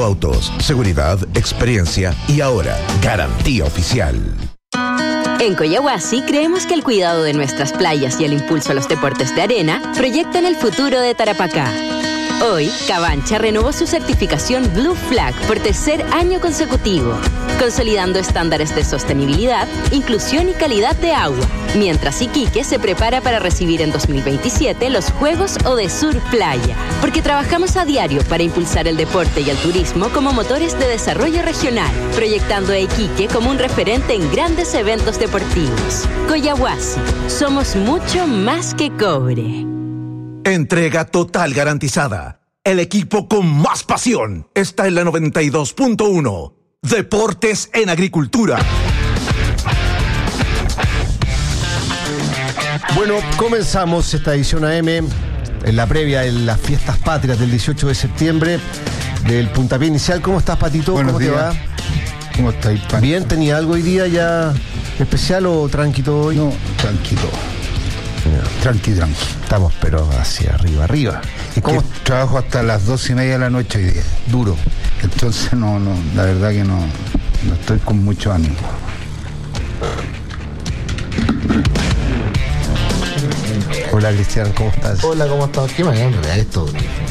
Autos, seguridad, experiencia y ahora, garantía oficial. En Coyahuasi creemos que el cuidado de nuestras playas y el impulso a los deportes de arena proyectan el futuro de Tarapacá. Hoy, Cabancha renovó su certificación Blue Flag por tercer año consecutivo, consolidando estándares de sostenibilidad, inclusión y calidad de agua, mientras Iquique se prepara para recibir en 2027 los Juegos Odesur Playa, porque trabajamos a diario para impulsar el deporte y el turismo como motores de desarrollo regional, proyectando a Iquique como un referente en grandes eventos deportivos. Coyahuasi, somos mucho más que cobre. Entrega total garantizada. El equipo con más pasión está en la 92.1. Deportes en Agricultura. Bueno, comenzamos esta edición AM en la previa de las fiestas patrias del 18 de septiembre del puntapié inicial. ¿Cómo estás, Patito? Buenos días. ¿Cómo te va? ¿Cómo estáis, Pancho? Bien, ¿tenía algo hoy día ya especial o tranquilo hoy? No, tranquilo. Tranqui. Estamos, pero hacia arriba. Es que trabajo hasta las 2:30 de la noche hoy día. Duro. Entonces no, la verdad que no estoy con mucho ánimo. Hola, Cristian, ¿cómo estás? Hola, ¿cómo estás? ¿Qué manera de esto?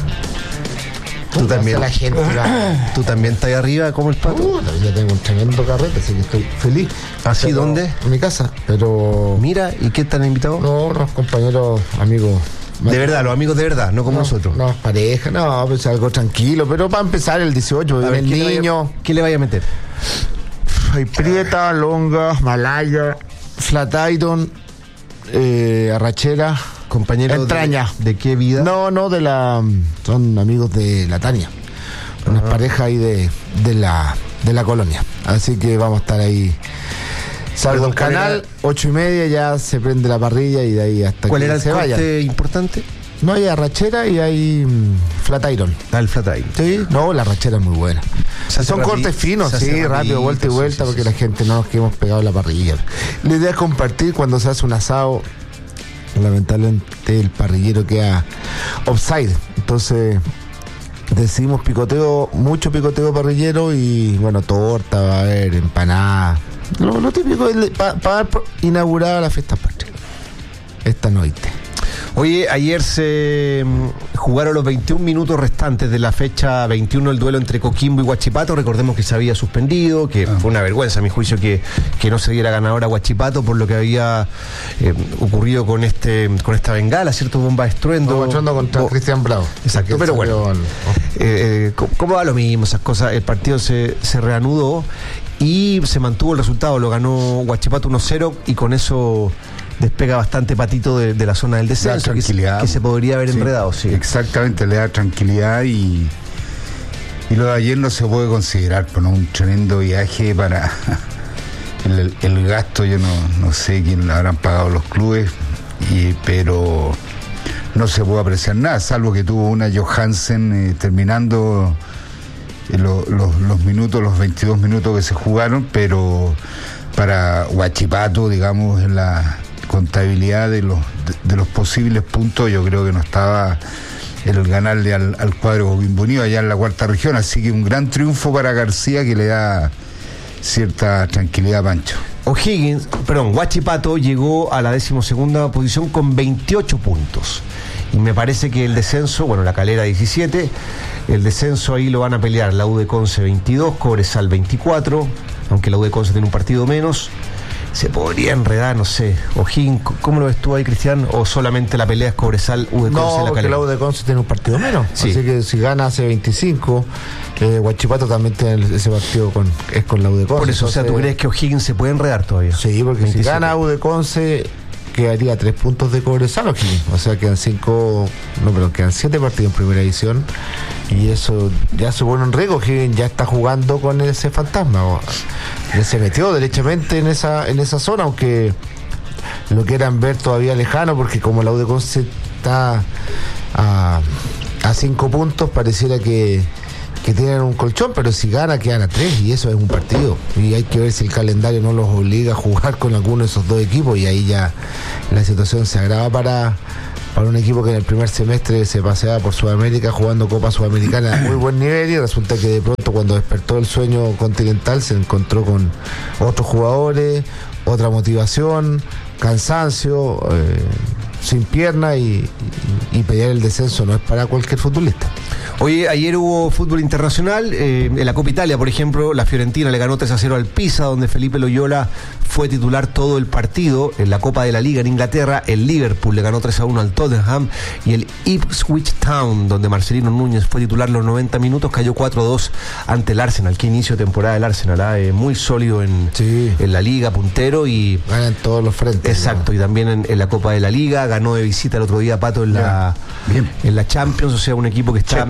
Tú también. La gente, ¿Tú también estás ahí arriba como el Pato? Yo tengo un tremendo carrete, así que estoy feliz. ¿Así Pero, dónde? En mi casa, pero... Mira, ¿y qué están invitados? No, unos compañeros, amigos... De verdad, los amigos de verdad, no como nosotros. No, pareja, no, pues algo tranquilo, pero para empezar el 18, A ver, el niño... ¿Qué le vaya a meter? Hay prieta, longa, malaya, flat iron, arrachera... Compañeros entraña. ¿De qué vida? No, son amigos de la Tania. Unas parejas ahí de la colonia. Así que vamos a estar ahí. Salgo el canal, 8:30 ya se prende la parrilla y de ahí hasta ¿Cuál que era el se corte vaya. importante? No, hay arrachera y hay flat iron. El flat iron. Sí, no, la arrachera es muy buena. Son cortes finos, sí, rápido, vuelta y vuelta, porque la gente no nos quedemos pegados a la parrilla. La idea es compartir cuando se hace un asado. Lamentablemente el parrillero queda offside, entonces decidimos mucho picoteo parrillero y bueno, torta, va a haber empanada, lo típico para inaugurar la fiesta patria esta noche. Oye, ayer se jugaron los 21 minutos restantes de la fecha 21, el duelo entre Coquimbo y Huachipato. Recordemos que se había suspendido, que fue una vergüenza a mi juicio que no se diera ganador a Huachipato por lo que había ocurrido con esta bengala, ¿cierto? Bomba de estruendo. Contra Cristian Bravo. Exacto, pero bueno, ¿cómo va lo mismo esas cosas? El partido se reanudó y se mantuvo el resultado, lo ganó Huachipato 1-0 y con eso despega bastante Patito de la zona del descenso, tranquilidad, que se podría haber enredado. Sí. Exactamente, le da tranquilidad y lo de ayer no se puede considerar por un tremendo viaje para el gasto. Yo no sé quién le habrán pagado los clubes, pero no se puede apreciar nada, salvo que tuvo una Johansen terminando los minutos, los 22 minutos que se jugaron, pero para Huachipato, digamos, en la contabilidad de los posibles puntos, yo creo que no estaba el ganarle al cuadro Coquimbo Unido allá en la cuarta región, así que un gran triunfo para García que le da cierta tranquilidad a Pancho. Huachipato llegó a la 12ª posición con 28 puntos. Y me parece que el descenso, la Calera 17, el descenso ahí lo van a pelear la U de Conce 22, Cobresal 24, aunque la U de Conce tiene un partido menos. Se podría enredar, no sé. O'Higgins, ¿cómo lo ves tú ahí, Cristian? ¿O solamente la pelea es Cobresal, U de Conce, no, la Calera? No, porque la U de Conce tiene un partido menos. Sí. Así que si gana hace 25, Huachipato también tiene ese partido con la U de Conce. Por eso, entonces, ¿tú crees que O'Higgins se puede enredar todavía? Sí, porque 27. Si gana U de Conce, quedaría 3 puntos de Cobresal O'Higgins. O sea, quedan 7 partidos en primera edición. Y eso ya se pone en riesgo. O'Higgins ya está jugando con ese fantasma. Se metió derechamente en esa zona, aunque lo quieran ver todavía lejano, porque como la U de Conce está a 5 puntos, pareciera que tienen un colchón, pero si gana quedan a 3 y eso es un partido. Y hay que ver si el calendario no los obliga a jugar con alguno de esos dos equipos y ahí ya la situación se agrava para un equipo que en el primer semestre se paseaba por Sudamérica jugando Copa Sudamericana a muy buen nivel, y resulta que de pronto cuando despertó el sueño continental se encontró con otros jugadores, otra motivación, cansancio, sin pierna, y pelear el descenso no es para cualquier futbolista. Oye, ayer hubo fútbol internacional, en la Copa Italia, por ejemplo, la Fiorentina le ganó 3-0 al Pisa, donde Felipe Loyola fue titular todo el partido. En la Copa de la Liga en Inglaterra, el Liverpool le ganó 3-1 al Tottenham, y el Ipswich Town, donde Marcelino Núñez fue titular los 90 minutos, cayó 4-2 ante el Arsenal. Qué inicio de temporada del Arsenal, muy sólido en la Liga, puntero, y gana en todos los frentes. Exacto, ¿no? Y también en la Copa de la Liga, ganó de visita el otro día Pato en la Champions, o sea, un equipo que está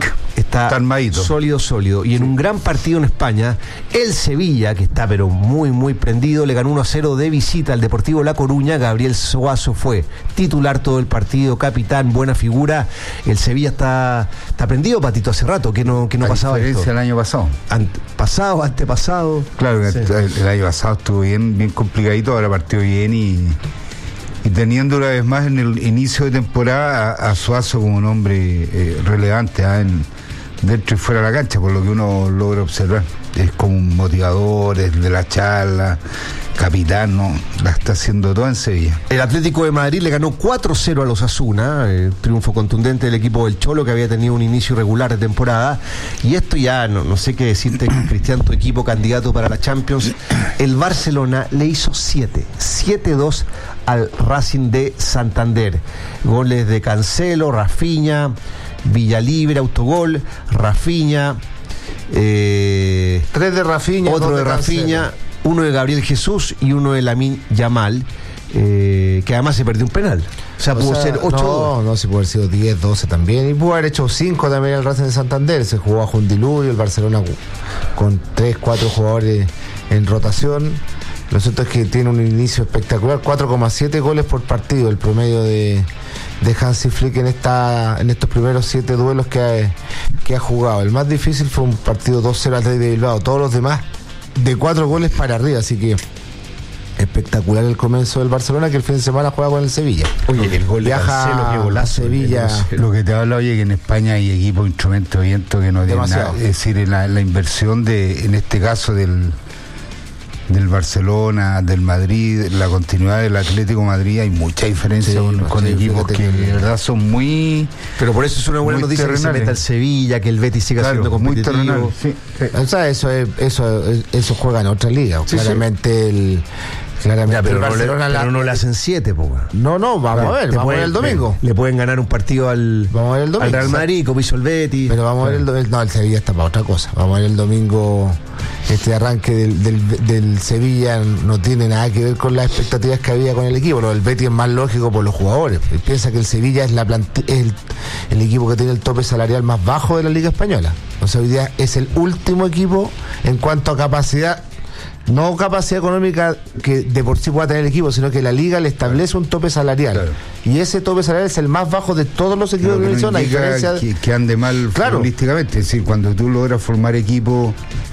sólido. Y en un gran partido en España, el Sevilla, que está pero muy, muy prendido, le ganó 1-0 de visita al Deportivo La Coruña. Gabriel Suazo fue titular todo el partido, capitán, buena figura. El Sevilla está prendido, Patito, hace rato que no pasaba esto. El año pasado. Antepasado. Claro, sí. El año pasado estuvo bien complicadito, ahora partió bien y teniendo una vez más en el inicio de temporada a Suazo como un hombre relevante dentro y fuera de la cancha, por lo que uno logra observar. Es como un motivador, es de la charla, capitán, ¿no? La está haciendo toda en Sevilla. El Atlético de Madrid le ganó 4-0 a los Osasuna, triunfo contundente del equipo del Cholo, que había tenido un inicio irregular de temporada. Y esto ya, no sé qué decirte, Cristian, tu equipo candidato para la Champions. El Barcelona le hizo 7-2 al Racing de Santander. Goles de Cancelo, Rafinha, Villalibre, autogol, Rafinha, 3 de Rafinha, otro de Rafinha, uno de Gabriel Jesús y uno de Lamine Yamal, que además se perdió un penal. O sea, pudo ser 8. No, se pudo haber sido 10, 12 también. Y pudo haber hecho 5 también el Racing de Santander. Se jugó bajo un diluvio, el Barcelona con 3, 4 jugadores en rotación. Lo cierto es que tiene un inicio espectacular, 4,7 goles por partido, el promedio de Hansi Flick en estos primeros 7 duelos que ha jugado. El más difícil fue un partido 2-0 al Athletic de Bilbao, todos los demás de 4 goles para arriba, así que espectacular el comienzo del Barcelona, que el fin de semana juega con el Sevilla. Oye, el gol viaja qué golazo, Sevilla. Lo que te habla, oye, que en España hay equipos, instrumentos de viento que no tienen nada. Es decir, en la inversión en este caso del Barcelona, del Madrid, la continuidad del Atlético de Madrid, hay mucha diferencia con equipos que de verdad son muy... Pero por eso es una buena noticia que se meta el Sevilla, que el Betis siga siendo competitivo. O sea, eso juega en otra liga. Claramente pero el Barcelona no le hacen 7, No, vamos a ver el domingo. Le pueden ganar un partido al Real Madrid, como hizo el Betis. Pero vamos a ver el domingo. No, el Sevilla está para otra cosa. Vamos a ver el domingo. Este arranque del Sevilla no tiene nada que ver con las expectativas que había con el equipo. Lo del Betis es más lógico por los jugadores. Piensa que el Sevilla es el equipo que tiene el tope salarial más bajo de la Liga Española. O sea, hoy día es el último equipo en cuanto a capacidad. No capacidad económica que de por sí pueda tener el equipo, sino que la liga le establece un tope salarial. Claro. Y ese tope salarial es el más bajo de todos los equipos de televisión, a diferencia que ande mal futbolísticamente. Es decir, cuando tú logras formar equipo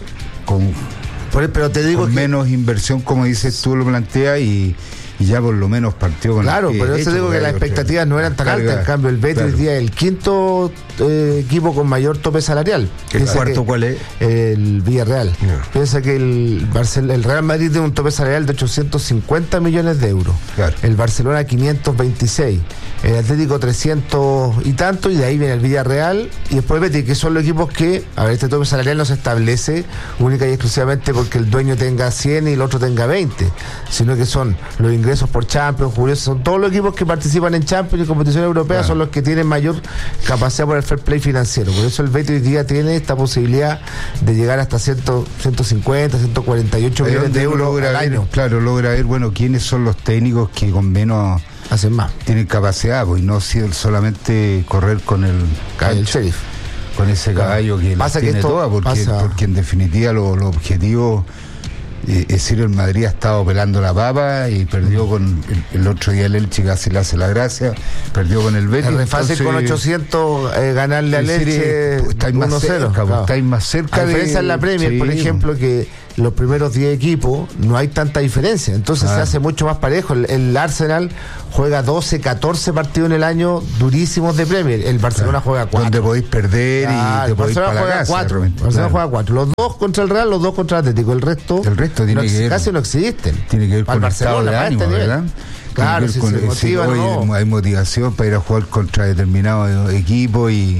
pero te digo con menos inversión, como dices tú, lo planteas, y ya por lo menos partió con pero eso digo que las expectativas no eran tan altas. En cambio, el Betis hoy día es el quinto equipo con mayor tope salarial. ¿El cuarto cuál es? El Villarreal. Piensa que el Real Madrid tiene un tope salarial de 850 millones de euros. El Barcelona 526. El Atlético 300 y tanto, y de ahí viene el Villarreal y después el Betis, que son los equipos que, este tope salarial no se establece única y exclusivamente porque el dueño tenga 100 y el otro tenga 20, sino que son los ingresos por Champions, son todos los equipos que participan en Champions y competición europea, son los que tienen mayor capacidad por el fair play financiero. Por eso el Betis hoy día tiene esta posibilidad de llegar hasta 150, 148 millones de euros al año. Logra ver, quiénes son los técnicos que con menos hacen más, tienen capacidad, y no solamente correr con el sheriff, con ese caballo que pasa tiene que toda, porque en definitiva los objetivos Es decir, el Madrid ha estado pelando la papa y perdió con el otro día el Elche, casi le hace la gracia, perdió con el Betis. Es fácil con 800 ganarle al Elche 1-0. Estáis más cerca. A diferencia en la Premier, por ejemplo, que los primeros 10 equipos no hay tanta diferencia, entonces se hace mucho más parejo. El Arsenal juega 12, 14 partidos en el año durísimos de Premier, el Barcelona juega 4. Donde podéis perder y te podéis para la casa. Barcelona juega 4, los 2 contra el Real, los 2 contra el Atlético, el resto tiene que ver, casi no existen. Tiene que ver con el estado de ánimo, ¿verdad? Claro, si se motiva, no. Hay motivación para ir a jugar contra determinados equipos y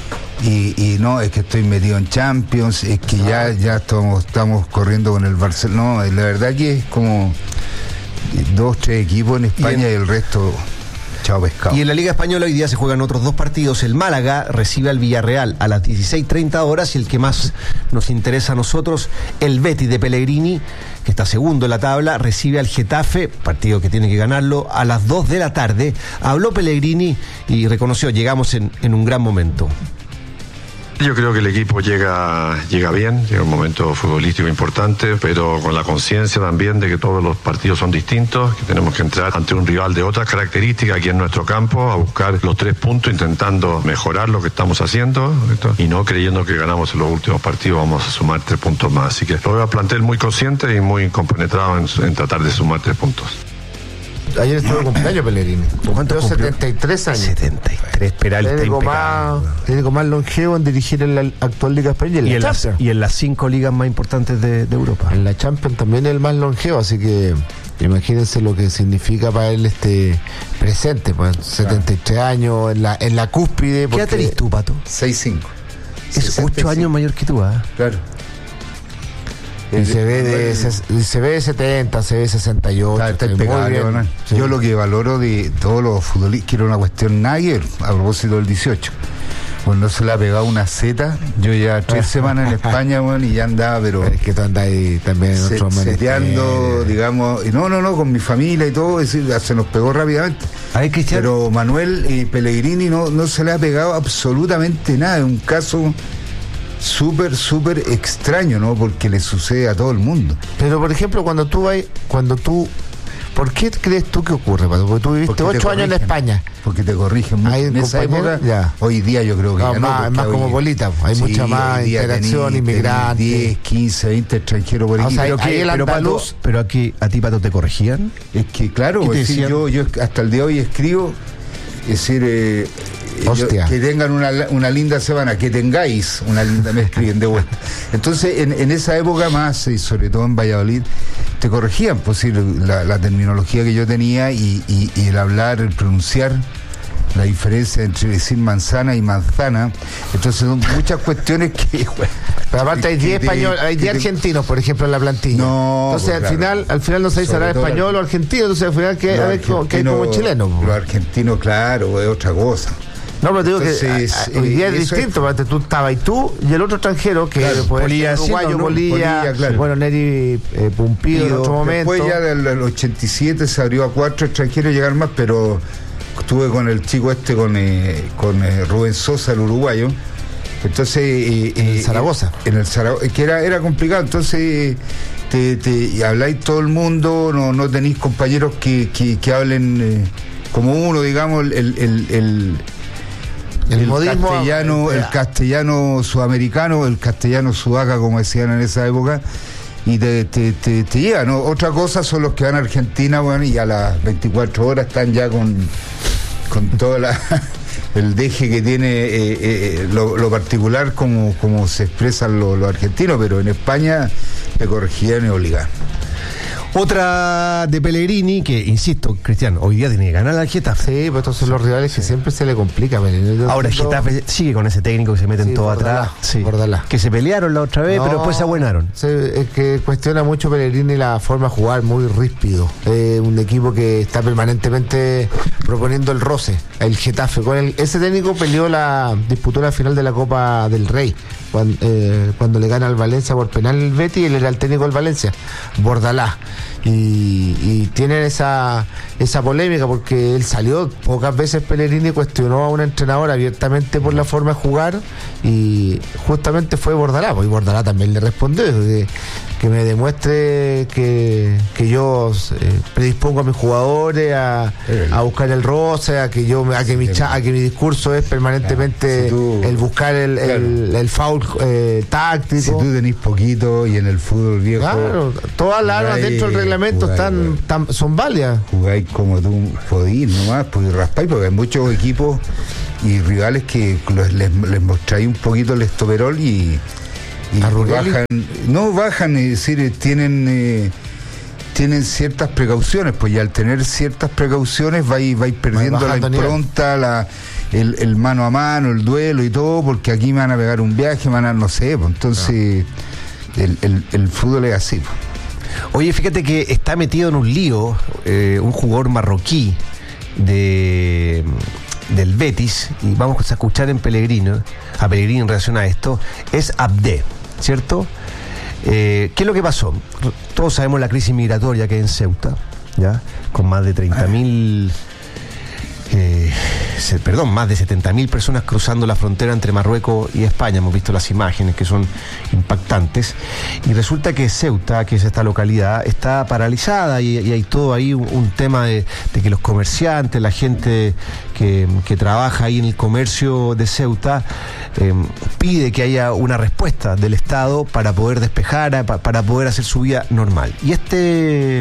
no, es que estoy metido en Champions, es que ya estamos corriendo con el Barcelona. No, la verdad que es como 2, 3 equipos en España y el resto, chao pescado. Y en la Liga Española hoy día se juegan otros 2 partidos. El Málaga recibe al Villarreal a las 16:30 horas y el que más nos interesa a nosotros, el Betis de Pellegrini, que está segundo en la tabla, recibe al Getafe, partido que tiene que ganarlo, a las 2 de la tarde. Habló Pellegrini y reconoció, llegamos en un gran momento. Yo creo que el equipo llega bien, llega un momento futbolístico importante, pero con la conciencia también de que todos los partidos son distintos, que tenemos que entrar ante un rival de otras características aquí en nuestro campo, a buscar los 3 puntos, intentando mejorar lo que estamos haciendo, y no creyendo que ganamos en los últimos partidos vamos a sumar 3 puntos más. Así que lo veo al plantel muy consciente y muy compenetrado en tratar de sumar 3 puntos. Ayer estuvo de cumpleaños Pellegrini. ¿Cuánto? 73 años. 73, Peralta técnico más longevo en dirigir en la actual Liga Española. Y en las 5 ligas más importantes de Europa. En la Champions también es el más longevo, así que imagínense lo que significa para él este presente, pues 73 años en la cúspide. ¿Qué edad tenés tú, Pato? 6'5". Es 8 años mayor que tú, ¿ah? Claro. Y se ve de 70, se ve 68. Está impecable, sí. Yo lo que valoro de todos los futbolistas, que era una cuestión Nagel, a propósito del 18. Cuando se le ha pegado una Z, yo ya 3 semanas en España, bueno, y ya andaba, pero es que tú andas ahí también en otro momento. Seteando, digamos, y no, con mi familia y todo, es decir, se nos pegó rápidamente. Pero Manuel Pellegrini no se le ha pegado absolutamente nada, es un caso súper extraño, ¿no? Porque le sucede a todo el mundo. Pero por ejemplo, ¿por qué crees tú que ocurre, Pato? Porque tú viviste 8 años en España. Porque te corrigen mucho. En esa época, ya. Hoy día yo creo que no, es más cosmopolita, hay mucha más interacción, inmigrantes. 10, 15, 20 extranjeros por equipo. Pero aquí a ti, Pato, ¿te corregían? Es que claro, yo hasta el día de hoy escribo, es decir, que tengan una linda semana, que tengáis una linda, me escriben de vuelta. Entonces, en esa época más, y sobre todo en Valladolid, te corregían, pues sí, la terminología que yo tenía y el hablar, el pronunciar, la diferencia entre decir manzana y manzana. Entonces son muchas cuestiones que, bueno, pero aparte hay 10 españoles, hay 10 argentinos, por ejemplo, en la plantilla. No, entonces pues, al final no sabéis hablar español o argentino, entonces al final que hay como chileno. Los argentinos, claro, es otra cosa. No, pero te digo que hoy día es distinto, porque tú estabas y el otro extranjero, que Polilla, uruguayo, Polilla, claro. Bueno, Neri Pumpido en otro momento. Después ya del 87 se abrió a 4 extranjeros, llegaron más, pero estuve con el chico con Rubén Sosa, el uruguayo. Entonces en Zaragoza. Que era complicado, entonces te habláis todo el mundo, no tenéis compañeros que hablen como uno, digamos, el modismo, el castellano sudamericano, el castellano sudaca, como decían en esa época, y te llega, ¿no? Otra cosa son los que van a Argentina, bueno, y a las 24 horas están ya con todo el deje que tiene lo particular, como se expresan los argentinos, pero en España me corregían y obligaban. Otra de Pellegrini, que insisto, Cristian, hoy día tiene que ganar al Getafe. Sí, pues estos son los rivales que siempre se le complica. Ahora el Getafe sigue con ese técnico que se meten todo atrás. Sí. Que se pelearon la otra vez, pero después se abuenaron. Es que cuestiona mucho Pellegrini la forma de jugar, muy ríspido. Un equipo que está permanentemente proponiendo el roce. El Getafe. Ese técnico disputó la final de la Copa del Rey. Cuando le gana al Valencia por penal el Betis, él era el técnico del Valencia, Bordalás. y tienen esa polémica porque él salió, pocas veces Pellegrini cuestionó a un entrenador abiertamente por la forma de jugar, y justamente fue Bordalá, y Bordalá también le respondió que me demuestre que yo predispongo a mis jugadores a buscar el roce, a que mi discurso es permanentemente el buscar el foul táctico. Si tú tenés poquito y en el fútbol viejo, claro, todas las armas dentro del reglamento son válidas. Jugáis como tú podís nomás, porque raspáis, porque hay muchos equipos y rivales que les mostráis un poquito el estoperol y bajan, es decir, tienen ciertas precauciones, pues ya al tener ciertas precauciones vais perdiendo la impronta, el mano a mano, el duelo y todo, porque aquí me van a pegar un viaje, no sé, pues entonces el fútbol es así, pues. Oye, fíjate que está metido en un lío un jugador marroquí del Betis, y vamos a escuchar a Pellegrini en relación a esto. Es Abde, ¿cierto? ¿Qué es lo que pasó? Todos sabemos la crisis migratoria que hay en Ceuta, ¿ya? Con más de 30.000 más de 70.000 personas cruzando la frontera entre Marruecos y España. Hemos visto las imágenes que son impactantes, y resulta que Ceuta, que es esta localidad, está paralizada, y hay todo ahí un tema de que los comerciantes, la gente que trabaja ahí en el comercio de Ceuta, pide que haya una respuesta del Estado para poder despejar, para poder hacer su vida normal. Y este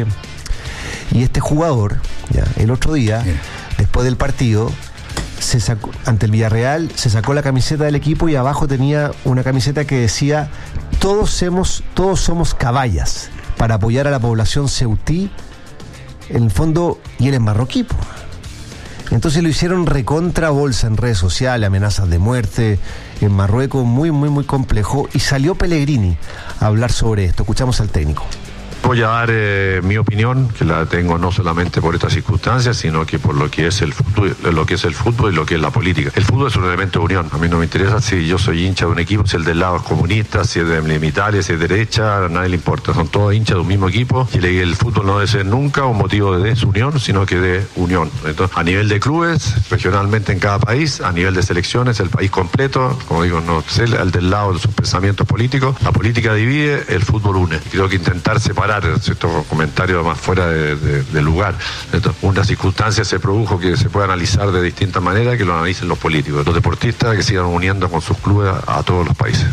jugador, ya, el otro día, después del partido, ante el Villarreal, se sacó la camiseta del equipo y abajo tenía una camiseta que decía: todos somos caballas, para apoyar a la población ceutí, en el fondo, y él es marroquí. Entonces lo hicieron recontra bolsa en redes sociales, amenazas de muerte en Marruecos, muy, muy, muy complejo, y salió Pellegrini a hablar sobre esto. Escuchamos al técnico. Voy a dar mi opinión, que la tengo no solamente por estas circunstancias, sino que por lo que es el fútbol, y lo que es la política. El fútbol es un elemento de unión. A mí no me interesa si yo soy hincha de un equipo, si el del lado es comunista, si es de Italia, si es derecha, a nadie le importa. Son todos hinchas de un mismo equipo, y el fútbol no debe ser nunca un motivo de desunión, sino que de unión. Entonces, a nivel de clubes, regionalmente en cada país, a nivel de selecciones, el país completo, como digo, no sé, el del lado de sus pensamientos políticos. La política divide, el fútbol une. Creo que intentar separar estos comentarios más fuera de lugar. Entonces, una circunstancia se produjo que se puede analizar de distintas maneras, que lo analicen los políticos, los deportistas, que sigan uniendo con sus clubes a todos los países.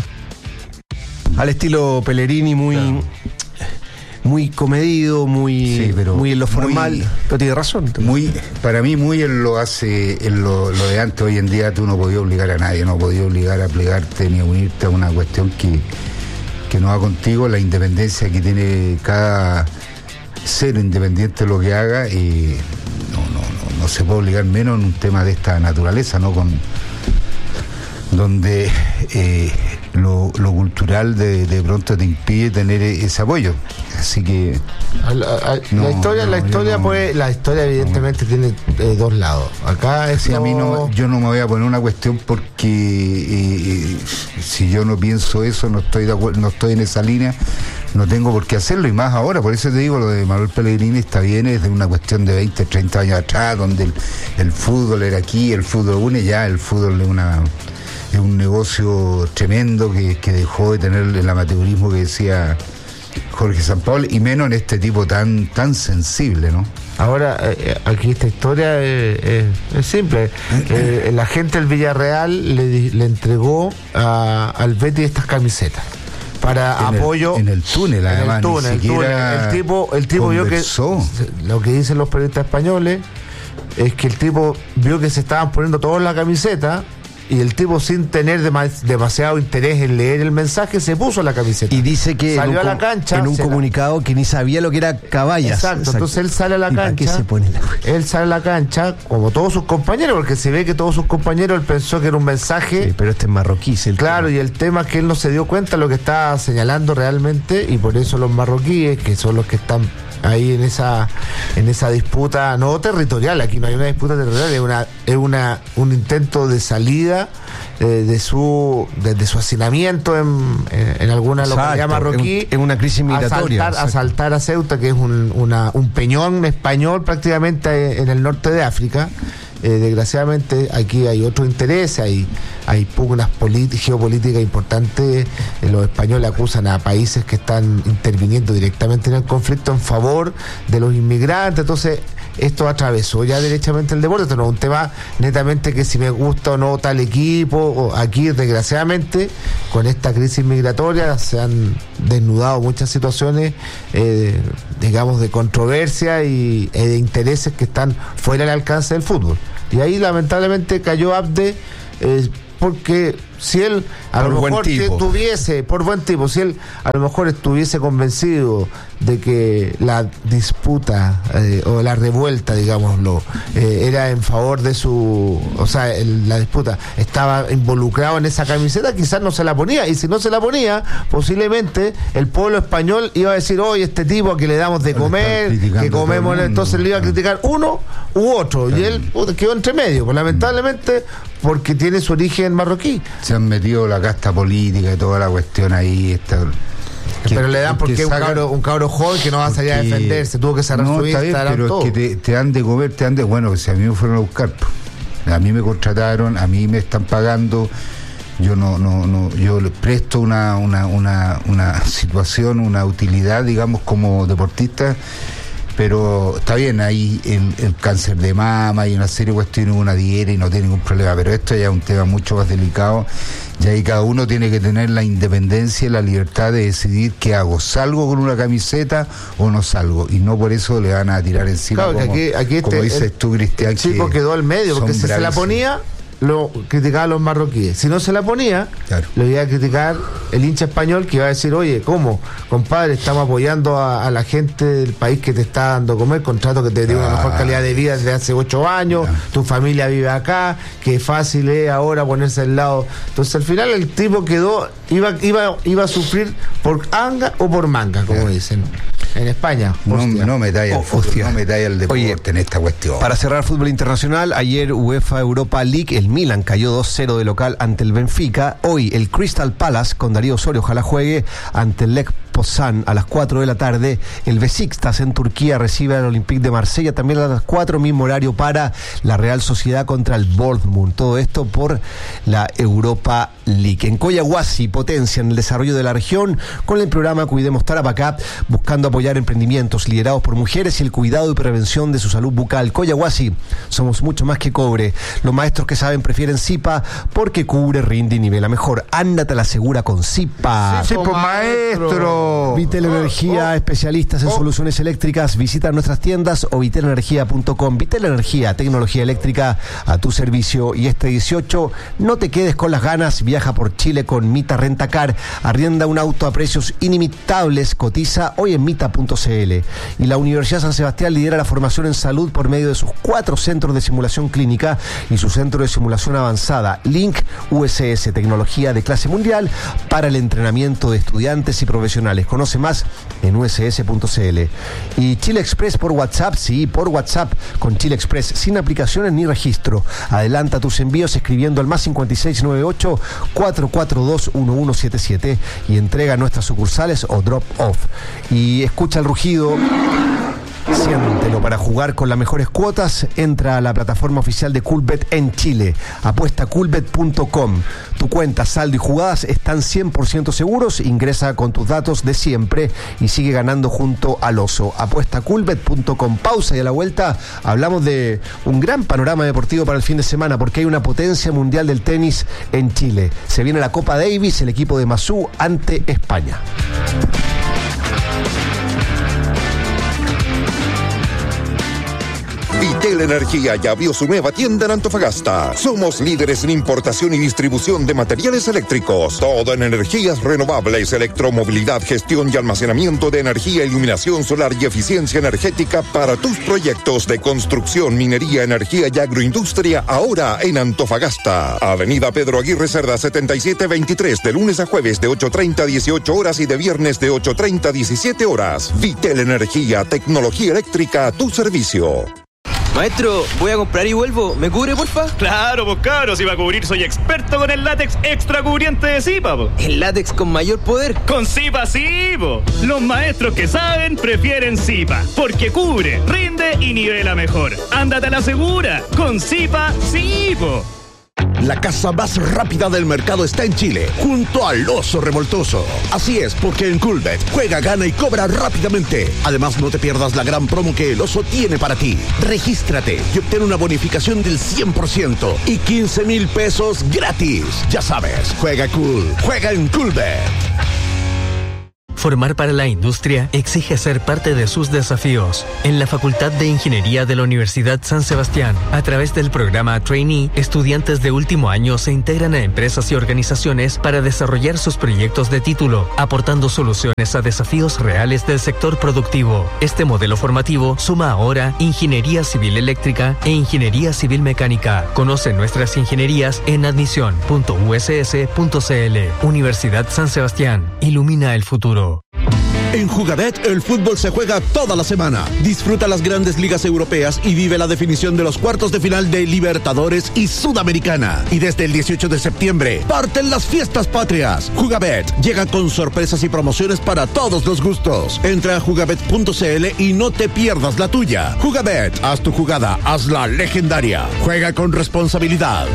Al estilo Pellegrini, muy comedido, muy en lo formal, pero tiene razón. Para mí muy en lo de antes. Hoy en día tú no podías obligar a nadie, no podías obligar a plegarte ni a unirte a una cuestión que no va contigo. La independencia que tiene cada ser independiente lo que haga, y no se puede obligar, menos en un tema de esta naturaleza, ¿no? Donde lo cultural de pronto te impide tener ese apoyo. Así que la historia evidentemente tiene dos lados. Acá es yo no me voy a poner una cuestión porque si yo no pienso eso, no estoy de acuerdo, no estoy en esa línea, no tengo por qué hacerlo, y más ahora. Por eso te digo, lo de Manuel Pellegrini está bien, es de una cuestión de 20, 30 años atrás, donde el fútbol era aquí, el fútbol une, ya el fútbol es un negocio tremendo que dejó de tener el amateurismo que decía Jorge Sampaoli, y menos en este tipo tan sensible, ¿no? Ahora, aquí esta historia es simple. La gente del Villarreal le entregó al Betis estas camisetas para apoyo en el túnel, además. El tipo vio que lo que dicen los periodistas españoles es que el tipo vio que se estaban poniendo todos la camiseta, y el tipo, sin tener demasiado interés en leer el mensaje, se puso la camiseta. Y dice que salió a la cancha en un comunicado que ni sabía lo que era caballas. Exacto. Entonces él sale a la cancha. ¿Qué se pone él sale a la cancha como todos sus compañeros, porque se ve que todos sus compañeros, él pensó que era un mensaje. Sí, pero este es marroquí. Claro, y el tema es que él no se dio cuenta de lo que estaba señalando realmente, y por eso los marroquíes, que son los que están ahí en esa disputa no territorial, aquí no hay una disputa territorial, es un intento de salida vida desde su hacinamiento en alguna localidad marroquí, en una crisis migratoria, a saltar a Ceuta, que es un peñón español prácticamente en el norte de África. Desgraciadamente aquí hay otro interés, hay pugnas geopolíticas importantes. Los españoles acusan a países que están interviniendo directamente en el conflicto en favor de los inmigrantes. Entonces esto atravesó ya derechamente el deporte. Esto no es un tema netamente que si me gusta o no tal equipo. Aquí desgraciadamente con esta crisis migratoria se han desnudado muchas situaciones digamos de controversia y de intereses que están fuera del alcance del fútbol. Y ahí lamentablemente cayó Abde porque si él a lo mejor si él a lo mejor estuviese convencido de que la disputa o la revuelta, digámoslo, era en favor de la disputa estaba involucrado en esa camiseta, quizás no se la ponía, y si no se la ponía, posiblemente el pueblo español iba a decir, oye, este tipo a que le damos de comer, que comemos, entonces le iba a criticar uno u otro, y él quedó entre medio, pues lamentablemente, porque tiene su origen marroquí. Se han metido la casta política y toda la cuestión ahí. Pero le dan porque un cabro joven que no va a salir a defenderse, tuvo que cerrar su Instagram, pero todo. Es que te dan de comer, bueno, si a mí me fueron a buscar, a mí me contrataron, a mí me están pagando, yo yo les presto una situación, una utilidad, digamos, como deportista. Pero está bien, ahí el cáncer de mama y una serie de cuestiones, una dieta y no tiene ningún problema, pero esto ya es un tema mucho más delicado, y ahí cada uno tiene que tener la independencia y la libertad de decidir qué hago, salgo con una camiseta o no salgo, y no por eso le van a tirar encima, claro, como, que aquí como dices tú, Cristian. El chico quedó al medio, porque si se la ponía, lo criticaban los marroquíes. Si no se la ponía, claro, lo iba a criticar el hincha español, que iba a decir, oye, ¿cómo? Compadre, estamos apoyando a la gente del país que te está dando comer, contrato que te dio una mejor calidad de vida desde hace 8 años, tu familia vive acá, qué fácil es ahora ponerse al lado. Entonces al final el tipo quedó, iba a sufrir por anga o por manga, como dicen en España. No metáis el deporte en esta cuestión. Para cerrar fútbol internacional, ayer UEFA Europa League, el Milan cayó 2-0 de local ante el Benfica. Hoy el Crystal Palace, con Darío Osorio, ojalá juegue, ante el Lech Poznan a las 4 de la tarde. El Besiktas en Turquía recibe al Olympique de Marsella también a las 4, mismo horario para la Real Sociedad contra el Bournemouth. Todo esto por la Europa League. En Coyahuasi potencian el desarrollo de la región con el programa Cuidemos Tarapacá, buscando apoyar emprendimientos liderados por mujeres y el cuidado y prevención de su salud bucal. Coyahuasi, somos mucho más que cobre. Los maestros que saben prefieren Zipa porque cubre, rinde y nivela mejor. Ándate a la segura con Zipa. Sí, pues maestro. Vitel Energía, especialistas en soluciones eléctricas. Visita nuestras tiendas o vitelenergia.com. Vitel Energía, tecnología eléctrica a tu servicio. Y este 18, no te quedes con las ganas. Viaja por Chile con Mita Rentacar. Arrienda un auto a precios inimitables. Cotiza hoy en mita.cl. Y la Universidad San Sebastián lidera la formación en salud por medio de sus 4 centros de simulación clínica y su centro de simulación avanzada. Link USS, tecnología de clase mundial para el entrenamiento de estudiantes y profesionales. Conoce más en uss.cl. Y Chile Express por WhatsApp, sí, por WhatsApp con Chile Express, sin aplicaciones ni registro. Adelanta tus envíos escribiendo al +5698 442 1177 y entrega a nuestras sucursales o drop off. Y escucha el rugido. Siéntelo. Para jugar con las mejores cuotas, entra a la plataforma oficial de Coolbet en Chile. Apuesta coolbet.com. Tu cuenta, saldo y jugadas están 100% seguros. Ingresa con tus datos de siempre y sigue ganando junto al oso. Apuesta coolbet.com. Pausa y a la vuelta hablamos de un gran panorama deportivo para el fin de semana, porque hay una potencia mundial del tenis en Chile. Se viene la Copa Davis, el equipo de Mazú ante España. Vitel Energía ya abrió su nueva tienda en Antofagasta. Somos líderes en importación y distribución de materiales eléctricos. Todo en energías renovables, electromovilidad, gestión y almacenamiento de energía, iluminación solar y eficiencia energética para tus proyectos de construcción, minería, energía y agroindustria, ahora en Antofagasta. Avenida Pedro Aguirre Cerda 7723, de lunes a jueves de 8:30 a 18 horas y de viernes de 8:30 a 17 horas. Vitel Energía, tecnología eléctrica a tu servicio. Maestro, voy a comprar y vuelvo. ¿Me cubre, porfa? Claro, pues cabros, si va a cubrir soy experto con el látex extra cubriente de Zipa, po. ¿El látex con mayor poder? Con Zipa sí, po. Los maestros que saben prefieren Zipa, porque cubre, rinde y nivela mejor. Ándate a la segura, con Zipa sí, po. La casa más rápida del mercado está en Chile, junto al Oso Revoltoso. Así es, porque en Coolbet juega, gana y cobra rápidamente. Además, no te pierdas la gran promo que el Oso tiene para ti. Regístrate y obtén una bonificación del 100% y 15,000 pesos gratis. Ya sabes, juega cool, juega en Coolbet. Formar para la industria exige ser parte de sus desafíos. En la Facultad de Ingeniería de la Universidad San Sebastián, a través del programa Trainee, estudiantes de último año se integran a empresas y organizaciones para desarrollar sus proyectos de título, aportando soluciones a desafíos reales del sector productivo. Este modelo formativo suma ahora Ingeniería Civil Eléctrica e Ingeniería Civil Mecánica. Conoce nuestras ingenierías en admisión.uss.cl. Universidad San Sebastián. Ilumina el futuro. En Jugabet, el fútbol se juega toda la semana. Disfruta las grandes ligas europeas y vive la definición de los cuartos de final de Libertadores y Sudamericana. Y desde el 18 de septiembre, parten las fiestas patrias. Jugabet llega con sorpresas y promociones para todos los gustos. Entra a jugabet.cl y no te pierdas la tuya. Jugabet, haz tu jugada, hazla legendaria. Juega con responsabilidad.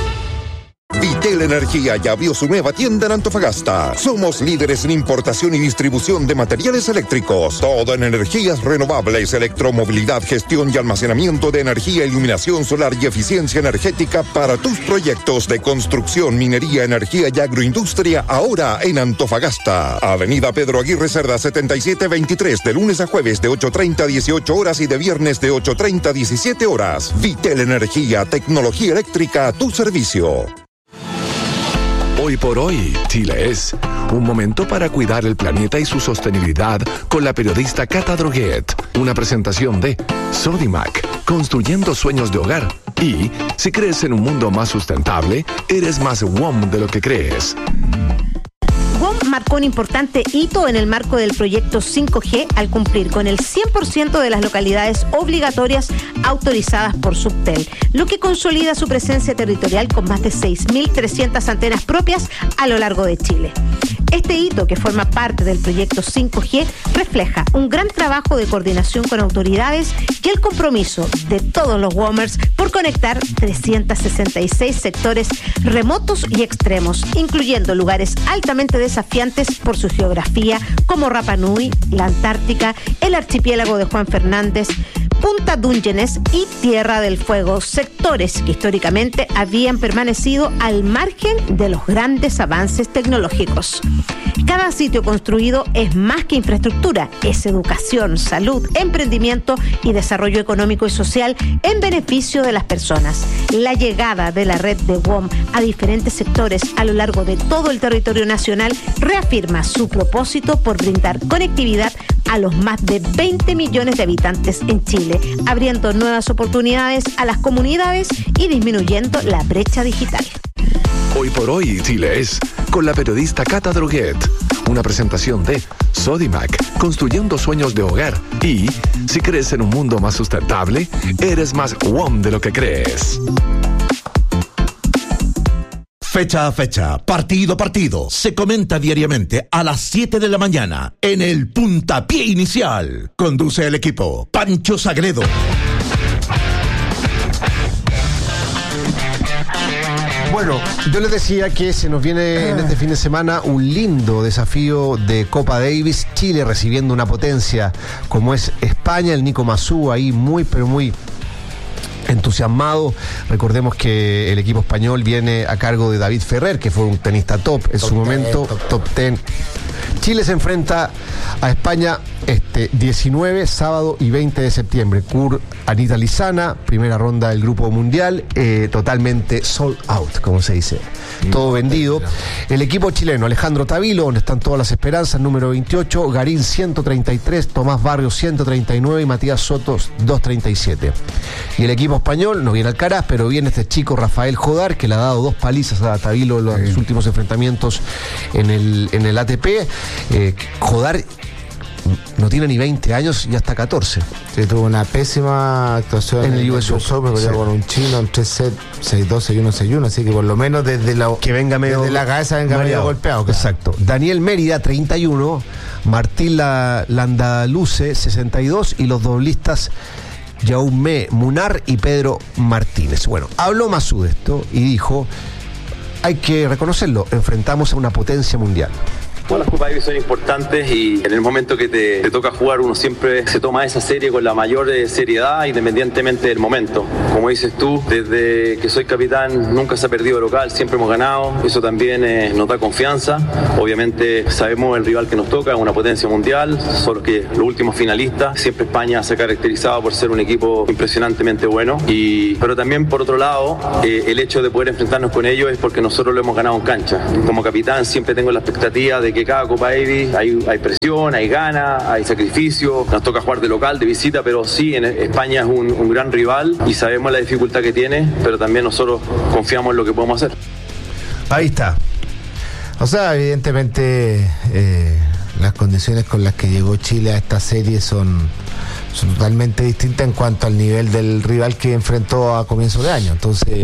Vitel Energía ya abrió su nueva tienda en Antofagasta. Somos líderes en importación y distribución de materiales eléctricos. Todo en energías renovables, electromovilidad, gestión y almacenamiento de energía, iluminación solar y eficiencia energética para tus proyectos de construcción, minería, energía y agroindustria, ahora en Antofagasta. Avenida Pedro Aguirre Cerda 7723, de lunes a jueves de 8:30 a 18 horas y de viernes de 8:30 a 17 horas. Vitel Energía, tecnología eléctrica a tu servicio. Hoy por hoy, Chile es un momento para cuidar el planeta y su sostenibilidad con la periodista Cata Droguet. Una presentación de Sodimac, construyendo sueños de hogar. Y si crees en un mundo más sustentable, eres más WOM de lo que crees. WOM marcó un importante hito en el marco del proyecto 5G al cumplir con el 100% de las localidades obligatorias autorizadas por Subtel, lo que consolida su presencia territorial con más de 6.300 antenas propias a lo largo de Chile. Este hito, que forma parte del proyecto 5G, refleja un gran trabajo de coordinación con autoridades y el compromiso de todos los WOMers por conectar 366 sectores remotos y extremos, incluyendo lugares altamente desafiantes por su geografía, como Rapa Nui, la Antártica, el archipiélago de Juan Fernández, Punta Dungeones y Tierra del Fuego, sectores que históricamente habían permanecido al margen de los grandes avances tecnológicos. Cada sitio construido es más que infraestructura, es educación, salud, emprendimiento y desarrollo económico y social en beneficio de las personas. La llegada de la red de WOM a diferentes sectores a lo largo de todo el territorio nacional reafirma su propósito por brindar conectividad a los más de 20 millones de habitantes en Chile, abriendo nuevas oportunidades a las comunidades y disminuyendo la brecha digital. Hoy por hoy, Chile es con la periodista Cata Droguet. Una presentación de Sodimac, construyendo sueños de hogar. Y si crees en un mundo más sustentable, eres más WOM de lo que crees. Fecha a fecha, partido a partido, se comenta diariamente a las 7 de la mañana en el Puntapié Inicial. Conduce el equipo Pancho Sagredo. Bueno, yo les decía que se nos viene en este fin de semana un lindo desafío de Copa Davis. Chile recibiendo una potencia como es España, el Nico Massú ahí muy entusiasmado. Recordemos que el equipo español viene a cargo de David Ferrer, que fue un tenista top en su momento, top 10. Chile se enfrenta a España 19, sábado y 20 de septiembre. Anita Lizana, primera ronda del Grupo Mundial, totalmente sold out, como se dice. Todo vendido. El equipo chileno, Alejandro Tavilo, donde están todas las esperanzas, número 28, Garín 133, Tomás Barrios 139 y Matías Sotos 237. Y el equipo español, no viene Alcaraz, pero viene este chico Rafael Jodar, que le ha dado 2 palizas a Tavilo en los últimos enfrentamientos en el ATP. Jodar no tiene ni 20 años y hasta 14. Sí, tuvo una pésima actuación en el US Open, sí. Con un chino en 3 sets, 6-2, 6-1, 6-1, así que por lo menos desde la cabeza venga medio golpeado. Claro. Exacto. Daniel Mérida, 31, Martín Landaluce, 62, y los doblistas Jaume Munar y Pedro Martínez. Bueno, habló Masú de esto y dijo, hay que reconocerlo, enfrentamos a una potencia mundial. Bueno, las Copas Davis son importantes y en el momento que te toca jugar uno siempre se toma esa serie con la mayor seriedad independientemente del momento. Como dices tú, desde que soy capitán nunca se ha perdido local, siempre hemos ganado, eso también nos da confianza. Obviamente sabemos el rival que nos toca, es una potencia mundial, solo que los últimos finalistas, siempre España se ha caracterizado por ser un equipo impresionantemente bueno, pero también por otro lado el hecho de poder enfrentarnos con ellos es porque nosotros lo hemos ganado en cancha. Como capitán siempre tengo la expectativa de que cada Copa Davis hay presión, hay gana, hay sacrificio, nos toca jugar de local, de visita, pero sí, en España es un gran rival y sabemos la dificultad que tiene, pero también nosotros confiamos en lo que podemos hacer. Ahí está. O sea, evidentemente las condiciones con las que llegó Chile a esta serie son totalmente distintas en cuanto al nivel del rival que enfrentó a comienzo de año. Entonces,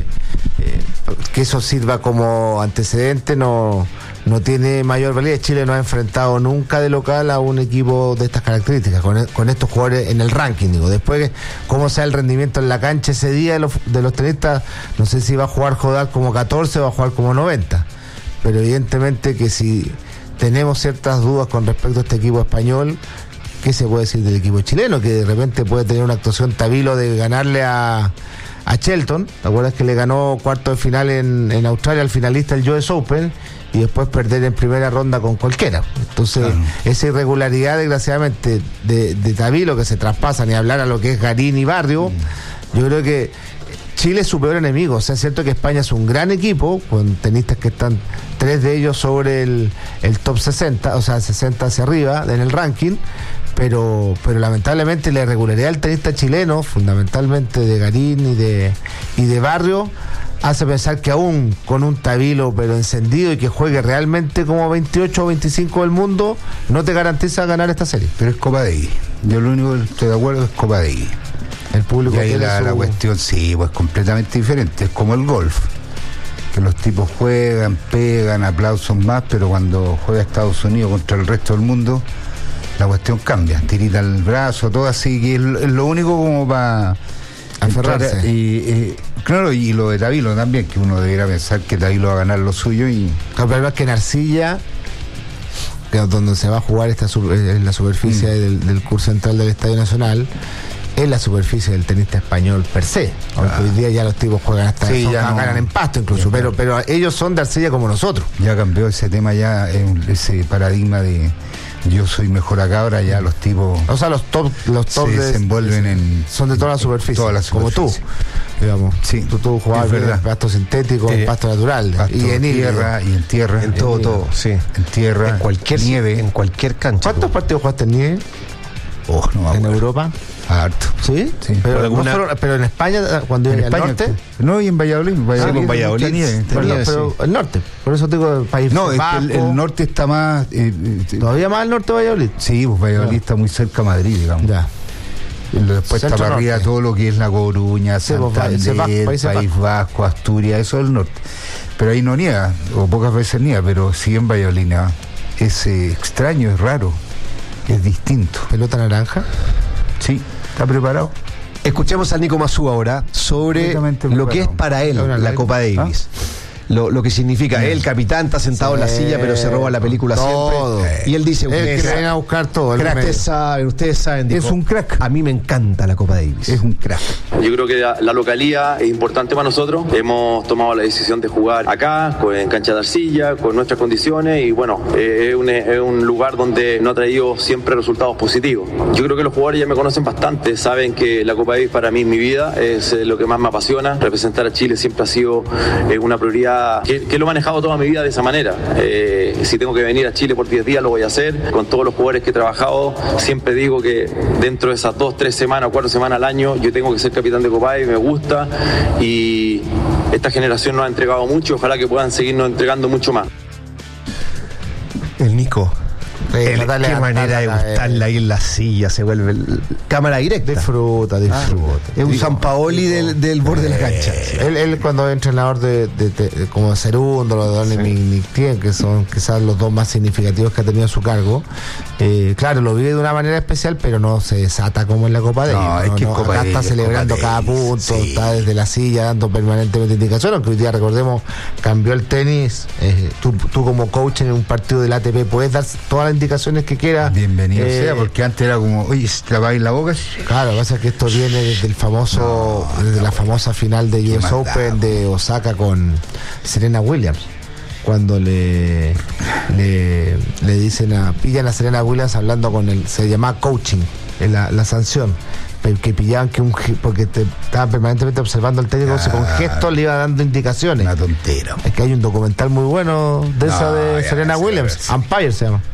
que eso sirva como antecedente no tiene mayor validez. Chile no ha enfrentado nunca de local a un equipo de estas características, con estos jugadores en el ranking. Digo, después, cómo sea el rendimiento en la cancha ese día de los tenistas, no sé si va a jugar Jodar como 14 o va a jugar como 90. Pero evidentemente que si tenemos ciertas dudas con respecto a este equipo español, ¿qué se puede decir del equipo chileno? Que de repente puede tener una actuación Tabilo de ganarle a Shelton. ¿Te acuerdas que le ganó cuarto de final en Australia al finalista del US Open y después perder en primera ronda con cualquiera? Entonces, esa irregularidad, desgraciadamente, de Tabilo, que se traspasa ni hablar a lo que es Garín y Barrio, yo creo que Chile es su peor enemigo. O sea, es cierto que España es un gran equipo, con tenistas que están 3 de ellos sobre el top 60, o sea, 60 hacia arriba en el ranking, pero lamentablemente la irregularidad del tenista chileno, fundamentalmente de Garín y de Barrio, hace pensar que aún con un Tabilo pero encendido y que juegue realmente como 28 o 25 del mundo, no te garantiza ganar esta serie. Pero es Copa Davis. Yo lo único que estoy de acuerdo es Copa Davis. El público y ahí la cuestión, sí, pues completamente diferente. Es como el golf, que los tipos juegan, pegan, aplausos más, pero cuando juega Estados Unidos contra el resto del mundo, la cuestión cambia, tirita el brazo, todo así, que es lo único como para aferrarse. Claro, y lo de Tabilo también, que uno debería pensar que Tabilo va a ganar lo suyo. Y el problema es que en Arcilla, que es donde se va a jugar en la superficie del curso central del Estadio Nacional, es la superficie del tenista español per se. Aunque hoy día ya los tipos juegan hasta ganan en pasto incluso, pero ellos son de Arcilla como nosotros. Ya cambió ese tema, ya ese paradigma de yo soy mejor acá, ahora ya los tipos, o sea, los top se desenvuelven son de toda la superficie, como tú, digamos. Sí, tú jugabas en pasto sintético, en pasto natural, pasto y en tierra, y en tierra, en todo, sí, en tierra, en cualquier nieve, en cualquier cancha. ¿Cuántos partidos jugaste en nieve? No, en Europa. Harto. ¿Sí? Pero en España, cuando iba al norte. No, y en Valladolid. En Valladolid. Pero el norte. Por eso digo el país. No, es que el norte está más. ¿Todavía más al norte de Valladolid? Sí, pues Valladolid está muy cerca de Madrid, digamos. Ya. Después está para arriba todo lo que es La Coruña, Santander, País Vasco, Asturias, eso es el norte. Pero ahí no niega, o pocas veces niega, pero sí en Valladolid nada. Es extraño, es raro, es distinto. ¿Pelota naranja? Sí, está preparado. Escuchemos al Nico Masú ahora sobre lo que es para él la Copa Davis. Lo que significa, el capitán está sentado en la silla, pero se roba la película todo. Siempre. Y él dice, ustedes vienen a buscar todo. Ustedes saben. Dijo, es un crack. A mí me encanta la Copa Davis. Es un crack. Yo creo que la localía es importante para nosotros. Hemos tomado la decisión de jugar acá, en cancha de arcilla, con nuestras condiciones, y bueno, es un lugar donde no ha traído siempre resultados positivos. Yo creo que los jugadores ya me conocen bastante, saben que la Copa Davis para mí es mi vida, es lo que más me apasiona. Representar a Chile siempre ha sido una prioridad que lo he manejado toda mi vida de esa manera. Si tengo que venir a Chile por 10 días lo voy a hacer. Con todos los jugadores que he trabajado, siempre digo que dentro de esas 2, 3 semanas o 4 semanas al año yo tengo que ser capitán de Copa Davis, me gusta, y esta generación nos ha entregado mucho, ojalá que puedan seguirnos entregando mucho más. El Nico, Qué manera de gustarla ahí en la silla, se vuelve cámara directa. Disfruta. Es un Sampaoli del borde de la cancha. Él cuando es entrenador como Cerundo, los de Nictien, que son quizás los dos más significativos que ha tenido a su cargo, claro, lo vive de una manera especial, pero no se desata como en la Copa Davis. Acá está celebrando cada punto, está desde la silla dando permanentemente indicaciones, aunque hoy día, recordemos, cambió el tenis. Tú como coach en un partido del ATP puedes dar todas las indicaciones que quieras. Bienvenido sea, porque antes era como, oye, ¿te laváis la boca? Claro, lo que pasa es que esto viene desde desde la famosa final de US Open de Osaka con Serena Williams, cuando le dicen pillan a Serena Williams hablando con él, se llamaba coaching, la sanción, que pillaban porque estaban permanentemente observando al técnico, con gestos le iba dando indicaciones. Una tontera. Es que hay un documental muy bueno de esa de Serena Williams, Umpire se llama.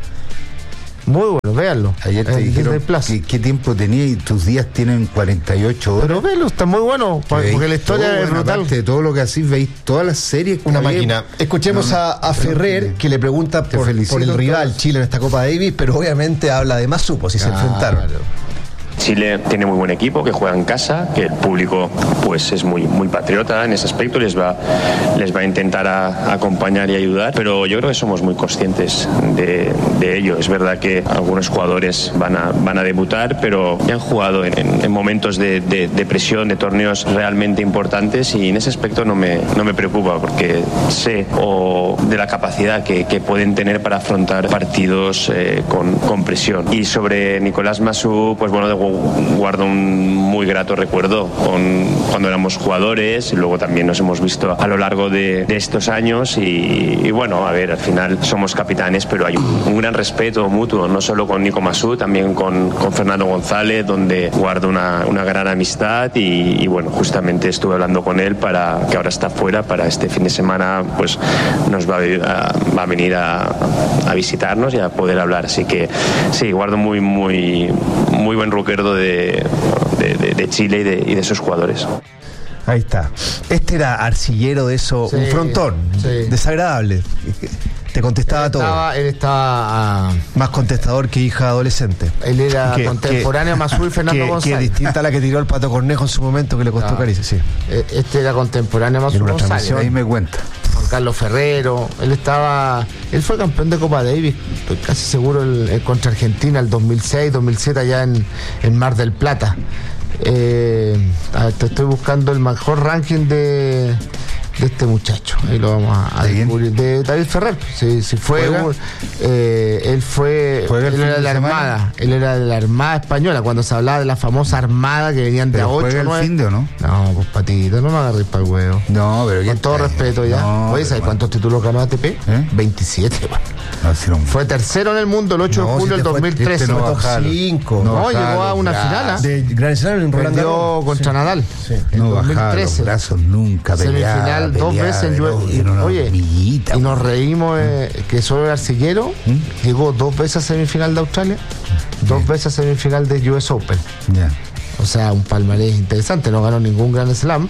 Muy bueno, véanlo. Ayer te dijeron qué tiempo tenía y tus días tienen 48 horas. Pero véanlo, está muy bueno, porque la historia es brutal. De todo lo que hacís, veis todas las series. Una máquina. Escuchemos a Ferrer, que le pregunta por el rival Chile en esta Copa Davis, pero obviamente habla de más si se enfrentaron. Chile tiene muy buen equipo, que juega en casa, que el público pues es muy patriota en ese aspecto, les va a intentar acompañar y ayudar, pero yo creo que somos muy conscientes de ello. Es verdad que algunos jugadores van a debutar, pero ya han jugado en momentos de presión, de torneos realmente importantes, y en ese aspecto no me preocupa, porque sé de la capacidad que pueden tener para afrontar partidos con presión. Y sobre Nicolás Masú, pues bueno, guardo un muy grato recuerdo cuando éramos jugadores, y luego también nos hemos visto a lo largo de estos años, y bueno, a ver, al final somos capitanes, pero hay un gran respeto mutuo, no solo con Nico Masú, también con Fernando González, donde guardo una gran amistad, y bueno, justamente estuve hablando con él para que ahora está fuera, para este fin de semana pues nos va a venir a visitarnos y a poder hablar, así que sí, guardo muy buen recuerdo de Chile y de esos jugadores. Ahí está. Este era arcillero de eso, un frontón, desagradable. Te contestaba todo. Él estaba más contestador que hija adolescente. Él era contemporáneo a Masú y Fernando González. Que distinta a la que tiró el Pato Cornejo en su momento, que le costó caricia. Sí. Este era contemporáneo a Masú González. Ahí me cuenta. Juan Carlos Ferrero. Él fue campeón de Copa Davis, estoy casi seguro, contra Argentina el 2006, 2007 allá en Mar del Plata. Te estoy buscando el mejor ranking de este muchacho, ahí lo vamos a descubrir, de David Ferrer. Si fue él era de la Armada, él era de la Armada Española, cuando se hablaba de la famosa Armada que venían de a 8 ¿juega el fin de o no? No, pues patito, no me agarré para el huevo. No, pero con todo respeto ya. Oye, ¿sabes cuántos títulos ganó ATP? 27, fue tercero en el mundo el 8 de julio del 2013. Top 5. No, llegó a una final de Gran Slam en Roland Garros contra Nadal. En 2013. Los brazos nunca semifinal 2 veces y nos reímos que solo el arcillero llegó 2 veces a semifinal de Australia, 2 veces a semifinal de US Open. O sea, un palmarés interesante. No ganó ningún Grand Slam,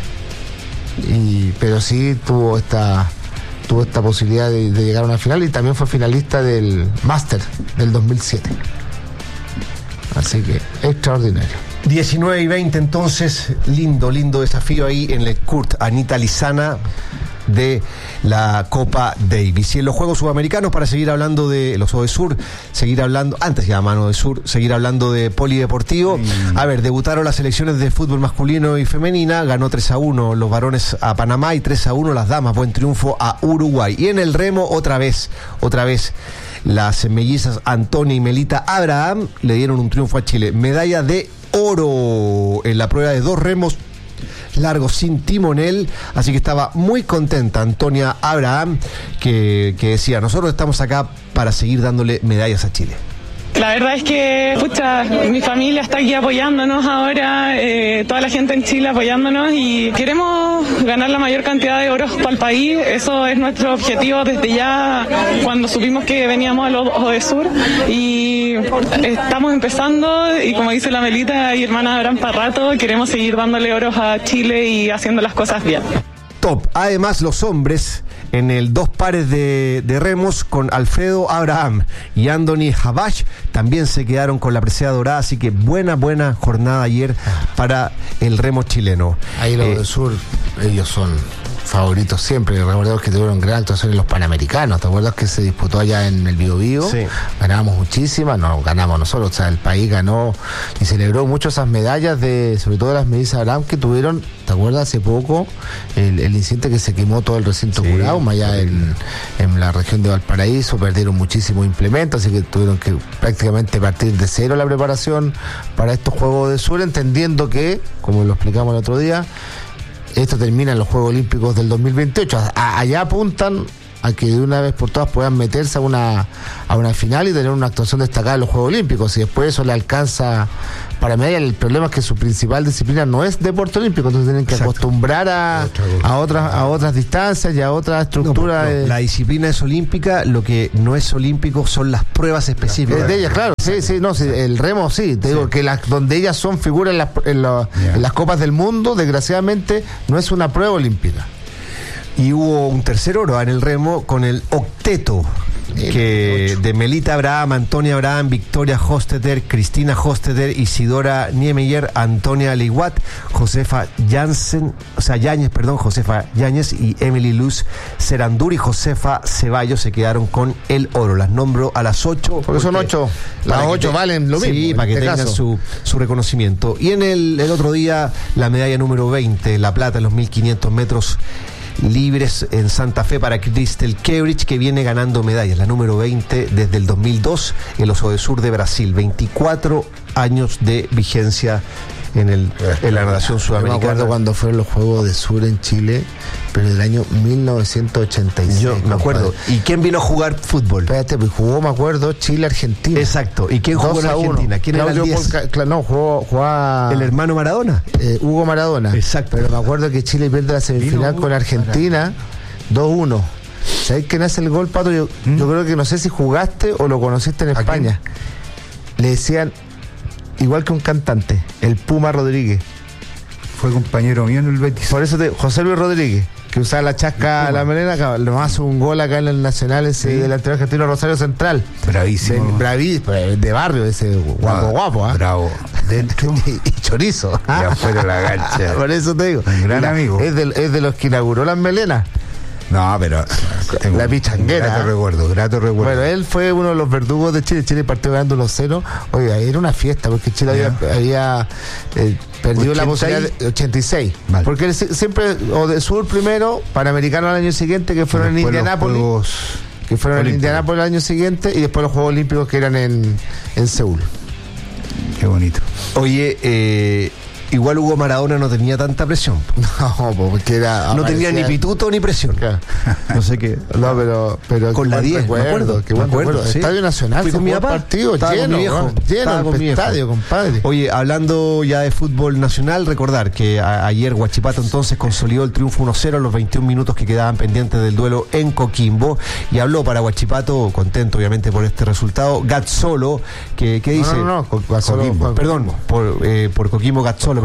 pero sí tuvo esta posibilidad de llegar a una final, y también fue finalista del Master del 2007. Así que extraordinario. 19 y 20 entonces, lindo desafío ahí en el Kurt Anita Lizana de la Copa Davis. Y en los Juegos Sudamericanos, para seguir hablando de los ODESUR, antes ya mano de sur, seguir hablando de polideportivo. A ver, debutaron las selecciones de fútbol masculino y femenina, ganó 3-1 los varones a Panamá y 3-1 las damas, buen triunfo a Uruguay. Y en el remo, otra vez las mellizas Antonia y Melita Abraham le dieron un triunfo a Chile, medalla de oro en la prueba de 2 remos largos sin timonel, así que estaba muy contenta Antonia Abraham, que decía: nosotros estamos acá para seguir dándole medallas a Chile. La verdad es que, mi familia está aquí apoyándonos ahora, toda la gente en Chile apoyándonos, y queremos ganar la mayor cantidad de oros para el país. Eso es nuestro objetivo desde ya, cuando supimos que veníamos a los ODESUR, y estamos empezando, y como dice la Melita y hermana Abraham para rato, queremos seguir dándole oros a Chile y haciendo las cosas bien. Top. Además, los hombres en el 2 pares de remos con Alfredo Abraham y Anthony Habash, también se quedaron con la presea dorada, así que buena jornada ayer para el remo chileno. Ahí los del sur, ellos son favoritos siempre. Recordemos que tuvieron gran actuación en los Panamericanos. ¿Te acuerdas que se disputó allá en el Biobío? Sí. Ganamos muchísimas, no ganamos nosotros, o sea, el país ganó y celebró mucho esas medallas, sobre todo las mellizas Abraham que tuvieron. ¿Te acuerdas hace poco el incidente que se quemó todo el recinto curado allá en la región de Valparaíso? Perdieron muchísimos implementos, así que tuvieron que prácticamente partir de cero la preparación para estos Juegos del Sur, entendiendo que, como lo explicamos el otro día, esto termina en los Juegos Olímpicos del 2028. Allá apuntan a que de una vez por todas puedan meterse a una final y tener una actuación destacada en los Juegos Olímpicos. Y después eso le alcanza para medalla. El problema es que su principal disciplina no es deporte olímpico, entonces tienen que acostumbrar a otras distancias y a otra estructura. La disciplina es olímpica, lo que no es olímpico son las pruebas específicas. De ellas, claro, sí, el remo sí, te digo que donde ellas son figuras en las Copas del Mundo, desgraciadamente no es una prueba olímpica. Y hubo un tercer oro en el remo con el octeto de Melita Abraham, Antonia Abraham, Victoria Hostetter, Cristina Hostetter, Isidora Niemeyer, Antonia Leiguat, Josefa Yáñez y Emily Luz Serandur y Josefa Ceballos se quedaron con el oro. Las nombro a las 8. Porque son 8. Las 8 valen lo mismo. Sí, para que tengan su reconocimiento. Y en el otro día, la medalla número 20, la plata en los 1500 metros libres en Santa Fe para Crystal Quebrich, que viene ganando medallas, la número 20 desde el 2002 en los Odesur de Brasil. 24 años de vigencia en la natación sudamericana. Yo me acuerdo cuando fueron los Juegos de Sur en Chile, pero del año 1986. Yo me acuerdo. ¿Y quién vino a jugar fútbol? Espérate, pues jugó, me acuerdo, Chile-Argentina. Exacto. ¿Y quién jugó en Argentina? ¿Quién era el 10? Jugaba el hermano Maradona. Hugo Maradona. Exacto. Pero me acuerdo que Chile pierde la semifinal con Argentina 2-1. ¿Sabes quién hace el gol, Pato? Yo creo que no sé si jugaste o lo conociste en España. Le decían, igual que un cantante, el Puma Rodríguez. Fue compañero mío en el Betis. Por eso José Luis Rodríguez, que usaba la chasca, la melena, lo hace un gol acá en el Nacional, ese delantero argentino Rosario Central. Bravísimo. Bravísimo, de barrio, ese guapo. Bravo. Y chorizo. Ya fuera la cancha. Por eso te digo. Un gran amigo. Es de los que inauguró las melenas. No, pero la pichanguera. Grato recuerdo. Bueno, él fue uno de los verdugos de Chile. Chile partió ganando 1-0. Oiga, era una fiesta porque Chile había perdido la posibilidad de 86. Vale. Porque él siempre, o de sur primero, Panamericano al año siguiente, que fueron en Indianápolis. Que fueron en Indianápolis el año siguiente, y después los Juegos Olímpicos que eran en Seúl. Qué bonito. Oye, igual Hugo Maradona no tenía tanta presión. No, porque no tenía ni pituto ni presión. Claro. No sé qué. No, pero con la 10, me acuerdo. Sí. Estadio Nacional, fui con mi papá, partido lleno, el estadio, compadre. Oye, hablando ya de fútbol nacional, recordar que ayer Huachipato entonces consolidó el triunfo 1-0 en los 21 minutos que quedaban pendientes del duelo en Coquimbo, y habló para Huachipato, contento obviamente por este resultado, Gazzolo, que dice... Perdón, por Coquimbo Gazzolo,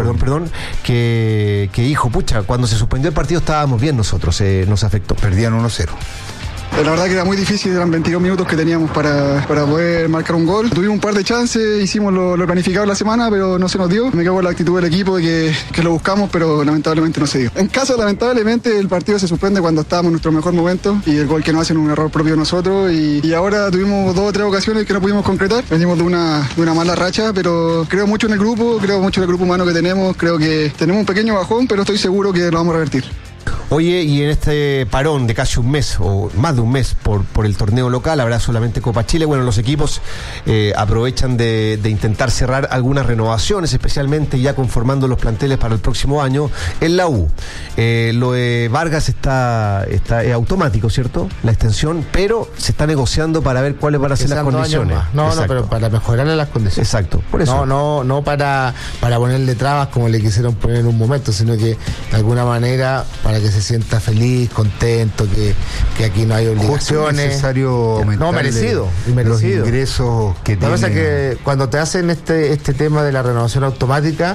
que dijo, pucha, cuando se suspendió el partido estábamos bien nosotros, nos afectó. Perdían 1-0. La verdad que era muy difícil, eran 22 minutos que teníamos para poder marcar un gol. Tuvimos un par de chances, hicimos lo planificado la semana, pero no se nos dio. Me quedo con la actitud del equipo de que lo buscamos, pero lamentablemente no se dio. En casa, lamentablemente, el partido se suspende cuando estábamos en nuestro mejor momento, y el gol que nos hacen un error propio de nosotros, y ahora tuvimos 2 o 3 ocasiones que no pudimos concretar. Venimos de una mala racha, pero creo mucho en el grupo, creo mucho en el grupo humano que tenemos. Creo que tenemos un pequeño bajón, pero estoy seguro que lo vamos a revertir. Oye, y en este parón de casi un mes, o más de un mes, por el torneo local, habrá solamente Copa Chile. Bueno, los equipos aprovechan de intentar cerrar algunas renovaciones, especialmente ya conformando los planteles para el próximo año en la U. Lo de Vargas está automático, ¿cierto? La extensión, pero se está negociando para ver cuáles van a ser las condiciones. No, pero para mejorarle las condiciones. Exacto, por eso. No para ponerle trabas como le quisieron poner en un momento, sino que de alguna manera para que se sienta feliz, contento, que aquí no hay obligaciones. Es necesario aumentar merecido. Los ingresos que tienen. Lo que pasa es que cuando te hacen este tema de la renovación automática,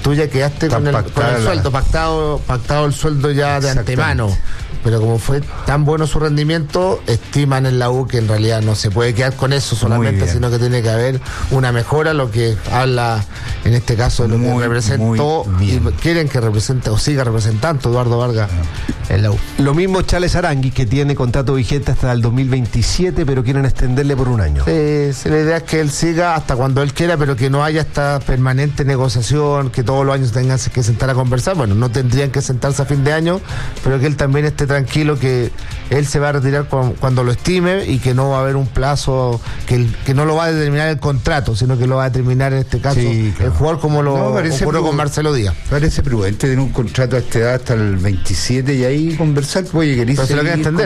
tú ya quedaste con el sueldo, pactado el sueldo ya de antemano. Pero como fue tan bueno su rendimiento, estiman en la U que en realidad no se puede quedar con eso solamente, sino que tiene que haber una mejora, lo que habla en este caso de lo que representó y quieren que represente o siga representando Eduardo Vargas en la U. Lo mismo Charles Arangui, que tiene contrato vigente hasta el 2027, pero quieren extenderle por un año. La idea es que él siga hasta cuando él quiera, pero que no haya esta permanente negociación, que todos los años tengan que sentar a conversar. Bueno, no tendrían que sentarse a fin de año, pero que él también esté tranquilo que él se va a retirar cuando lo estime y que no va a haber un plazo, que no lo va a determinar el contrato, sino que lo va a determinar en este caso el jugador, como lo ocurrió con Marcelo Díaz. Parece prudente tener un contrato a esta edad hasta el 27 y ahí conversar, oye, querés pero se lo quieren entender.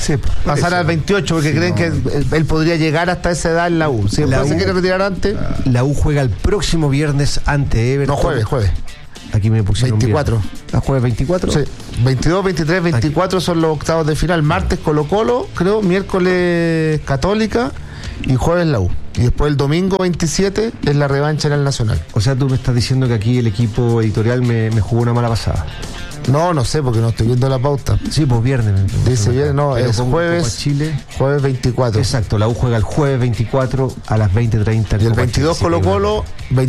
Pasar al 28 porque creen que él podría llegar hasta esa edad en la U. Si la U se quiere retirar antes. La U juega el próximo viernes ante Everton. No, jueves. Aquí me pusieron 24. ¿Jueves 24? Sí. 22, 23, 24 aquí son los octavos de final. Martes Colo-Colo, creo, miércoles Católica y jueves la U. Y después el domingo 27 es la revancha en el Nacional. O sea, tú me estás diciendo que aquí el equipo editorial me jugó una mala pasada. No sé, porque no estoy viendo la pauta. Sí, pues viernes. Dice viernes, no, es jueves. Chile. Jueves 24. Exacto, la U juega el jueves 24 a las 20:30. Y el 22 Colo-Colo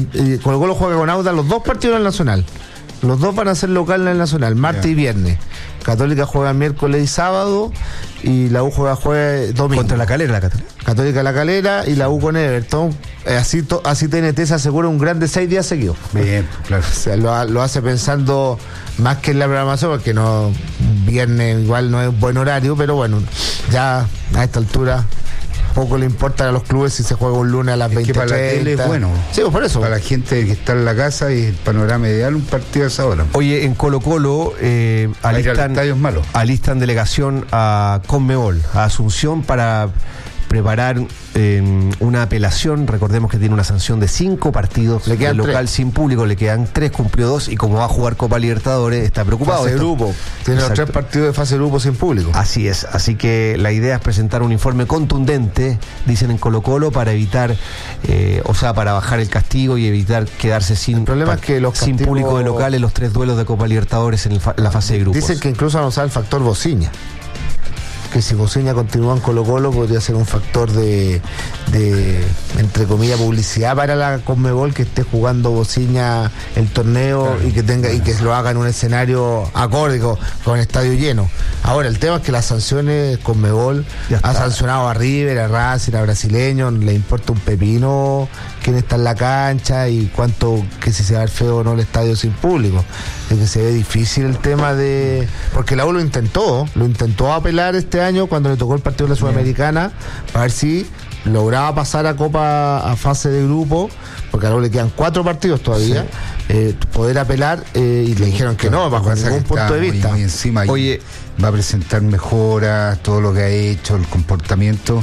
juega con Auda los dos partidos en el Nacional. Los dos van a ser locales en el Nacional, martes y viernes. Católica juega miércoles y sábado y la U juega jueves, domingo. Contra la Calera, la Católica La Calera y la U con Everton. Así TNT se asegura un grande 6 días seguidos. Bien, claro. O sea, lo hace pensando más que en la programación, porque no, viernes igual no es un buen horario, pero bueno, ya a esta altura poco le importa a los clubes si se juega un lunes a las 20:30. Para la tele es bueno. Sí, pues por eso. Para la gente que está en la casa y el panorama ideal, un partido a esa hora. Oye, en Colo-Colo alistan delegación a Conmebol, a Asunción, para preparar una apelación. Recordemos que tiene una sanción de 5 partidos de local 3. Sin público, le quedan 3, cumplió 2 y como va a jugar Copa Libertadores está preocupado. Fase grupo, tiene los 3 partidos de fase grupo sin público. Así es, así que la idea es presentar un informe contundente, dicen en Colo-Colo, para evitar, para bajar el castigo y evitar quedarse sin público de local en los 3 duelos de Copa Libertadores en la fase de grupos. Dicen que incluso van a usar el factor Bociña, que si Bociña continúa en Colo-Colo podría ser un factor de entre comillas publicidad para la Conmebol, que esté jugando Bociña el torneo, claro, y que lo haga en un escenario acorde con estadio lleno. Ahora el tema es que las sanciones Conmebol ha sancionado a River, a Racing, a Brasileño, le importa un pepino quién está en la cancha y cuánto, que si se va a ver feo o no el estadio sin público. Es que se ve difícil el tema de, porque la U lo intentó apelar este año cuando le tocó el partido de la Sudamericana para ver si lograba pasar a fase de grupo, porque a la U le quedan 4 partidos todavía, poder apelar, y le dijeron que no, bajo ningún punto de vista. Muy encima. Oye, va a presentar mejoras, todo lo que ha hecho, el comportamiento,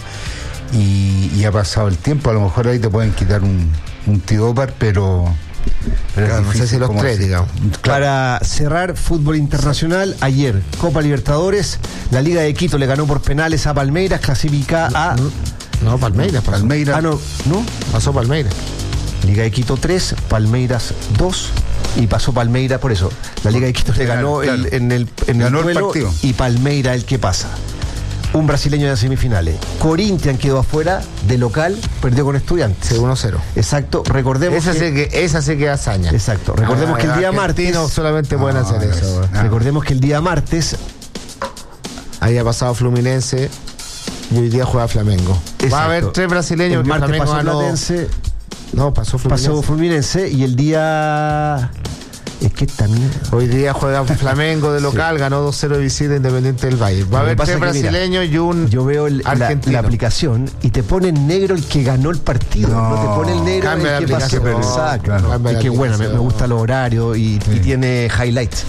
y ha pasado el tiempo. A lo mejor ahí te pueden quitar un tidópar, pero claro, no sé si los 3, digamos. Para cerrar, fútbol internacional, ayer Copa Libertadores, la Liga de Quito le ganó por penales a Palmeiras, clasifica a... No, Palmeiras. ¿no? Pasó Palmeiras. Liga de Quito 3, Palmeiras 2 y pasó Palmeiras, por eso. La Liga de Quito le ganó en el duelo y Palmeiras el que pasa. Un brasileño de semifinales. Corinthians quedó afuera de local, perdió con Estudiantes 1-0. Exacto, recordemos esa sí que hazaña. Exacto, recordemos que el día martes solamente pueden hacer eso. Recordemos que el día martes había pasado Fluminense y hoy día juega Flamengo. Exacto. Va a haber 3 brasileños. El martes pasó Platense. No, pasó Fluminense y el día... Es que también... Hoy día juega Flamengo de local, ganó 2-0 de visita Independiente del Valle. Va a haber 3 brasileños y un yo veo argentino. La aplicación y te pone en negro el que ganó el partido. No te pone el negro el que pasó. Exacto. Claro. Es que bueno, me gusta los horarios y tiene highlights.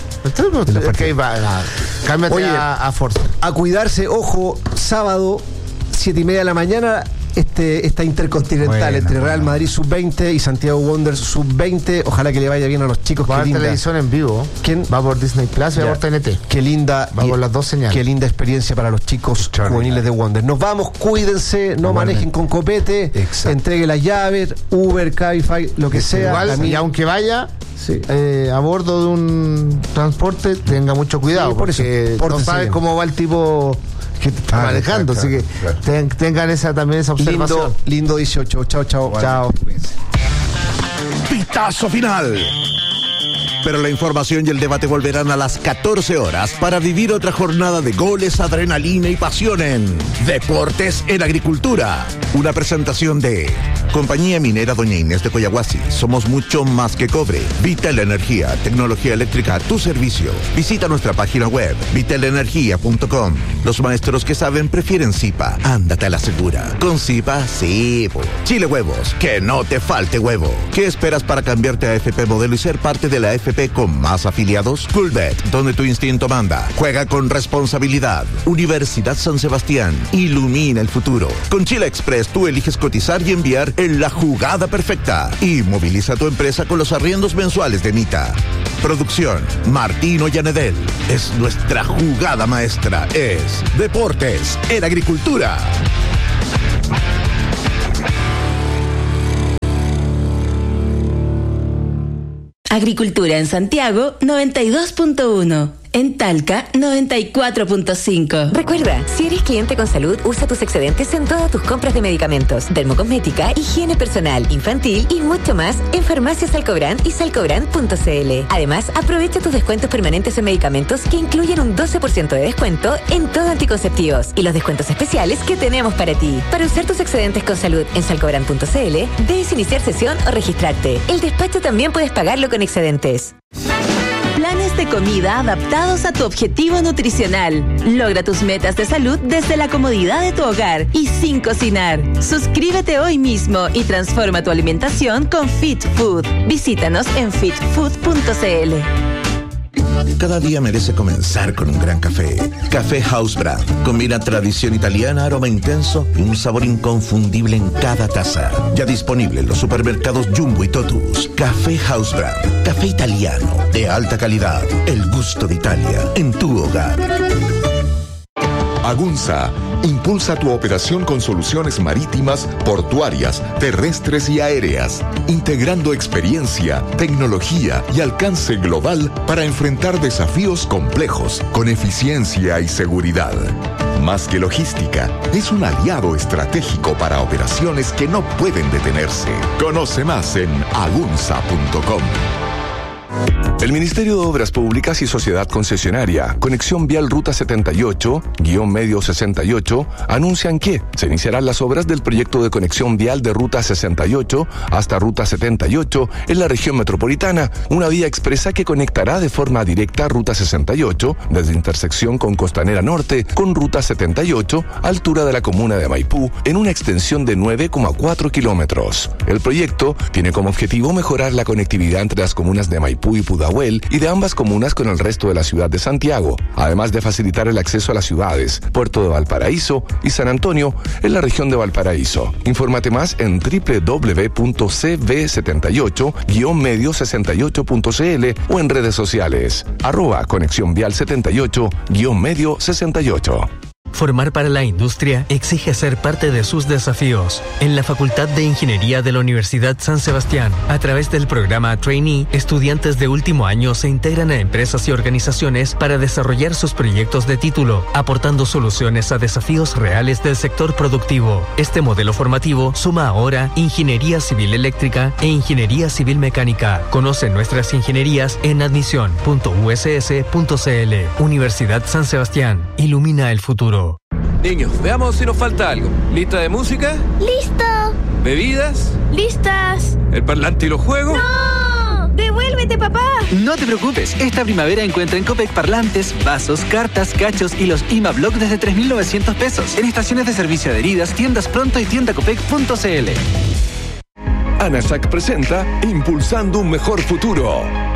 Cámbiate a Forza. A cuidarse, ojo, sábado 7:30 de la mañana, esta intercontinental entre Real Madrid sub-20 y Santiago Wanderers sub-20. Ojalá que le vaya bien a los chicos. Va a televisión en vivo. ¿Quién? Va por Disney Plus y va por TNT. Qué linda. Va por las dos señales. Qué linda experiencia para los chicos juveniles de Wanderers. Nos vamos, cuídense, no manejen con copete. Exacto. Entregue las llaves, Uber, Cabify, lo que sea. Igual, y aunque vaya a bordo de un transporte, tenga mucho cuidado, porque no sabes cómo va el tipo que te está manejando, así que tengan esa observación. Lindo 18. Chao. Pitazo final. Pero la información y el debate volverán a las 14 horas para vivir otra jornada de goles, adrenalina y pasión en Deportes en Agricultura. Una presentación de Compañía Minera Doña Inés de Coyahuasi. Somos mucho más que cobre. Vital Energía, tecnología eléctrica a tu servicio. Visita nuestra página web, vitalenergia.com. Los maestros que saben prefieren Zipa. Ándate a la segura. Con Zipa, sí. Chile Huevos, que no te falte huevo. ¿Qué esperas para cambiarte a FP Modelo y ser parte de la FP con más afiliados? Coolbet, donde tu instinto manda. Juega con responsabilidad. Universidad San Sebastián, ilumina el futuro. Con Chile Express tú eliges cotizar y enviar en la jugada perfecta. Y moviliza tu empresa con los arriendos mensuales de Mita. Producción, Martino Yanedel. Es nuestra jugada maestra. Es Deportes en Agricultura. Agricultura en Santiago 92.1. En Talca, 94.5. Recuerda, si eres cliente con salud, usa tus excedentes en todas tus compras de medicamentos, dermocosmética, higiene personal, infantil y mucho más en Farmacias Salcobrand y salcobrand.cl. Además, aprovecha tus descuentos permanentes en medicamentos que incluyen un 12% de descuento en todo anticonceptivos y los descuentos especiales que tenemos para ti. Para usar tus excedentes con salud en salcobrand.cl, debes iniciar sesión o registrarte. El despacho también puedes pagarlo con excedentes. Planes de comida adaptados a tu objetivo nutricional. Logra tus metas de salud desde la comodidad de tu hogar y sin cocinar. Suscríbete hoy mismo y transforma tu alimentación con Fit Food. Visítanos en fitfood.cl. Cada día merece comenzar con un gran café. Café House Brand. Combina tradición italiana, aroma intenso y un sabor inconfundible en cada taza. Ya disponible en los supermercados Jumbo y Totus. Café House Brand. Café italiano de alta calidad. El gusto de Italia en tu hogar. Agunza impulsa tu operación con soluciones marítimas, portuarias, terrestres y aéreas, integrando experiencia, tecnología y alcance global para enfrentar desafíos complejos con eficiencia y seguridad. Más que logística, es un aliado estratégico para operaciones que no pueden detenerse. Conoce más en agunza.com. El Ministerio de Obras Públicas y Sociedad Concesionaria, Conexión Vial Ruta 78-Medio 68, anuncian que se iniciarán las obras del proyecto de conexión vial de Ruta 68 hasta Ruta 78 en la región metropolitana, una vía expresa que conectará de forma directa Ruta 68 desde intersección con Costanera Norte con Ruta 78, altura de la comuna de Maipú, en una extensión de 9,4 kilómetros. El proyecto tiene como objetivo mejorar la conectividad entre las comunas de Maipú y Pudahuel y de ambas comunas con el resto de la ciudad de Santiago, además de facilitar el acceso a las ciudades Puerto de Valparaíso y San Antonio en la región de Valparaíso. Infórmate más en www.cv78-medio68.cl o en redes sociales @Conexión Vial 78-Medio 68. Formar para la industria exige ser parte de sus desafíos. En la Facultad de Ingeniería de la Universidad San Sebastián, a través del programa Trainee, estudiantes de último año se integran a empresas y organizaciones para desarrollar sus proyectos de título, aportando soluciones a desafíos reales del sector productivo. Este modelo formativo suma ahora Ingeniería Civil Eléctrica e Ingeniería Civil Mecánica. Conoce nuestras ingenierías en admisión.uss.cl. Universidad San Sebastián. Ilumina el futuro. Niños, veamos si nos falta algo. ¿Lista de música? ¡Listo! ¿Bebidas? ¡Listas! ¿El parlante y los juegos? ¡No! ¡Devuélvete, papá! No te preocupes, esta primavera encuentra en Copec parlantes, vasos, cartas, cachos y los IMA-Block desde 3.900 pesos. En estaciones de servicio adheridas, tiendas Pronto y tiendacopec.cl. ANASAC presenta Impulsando un Mejor Futuro.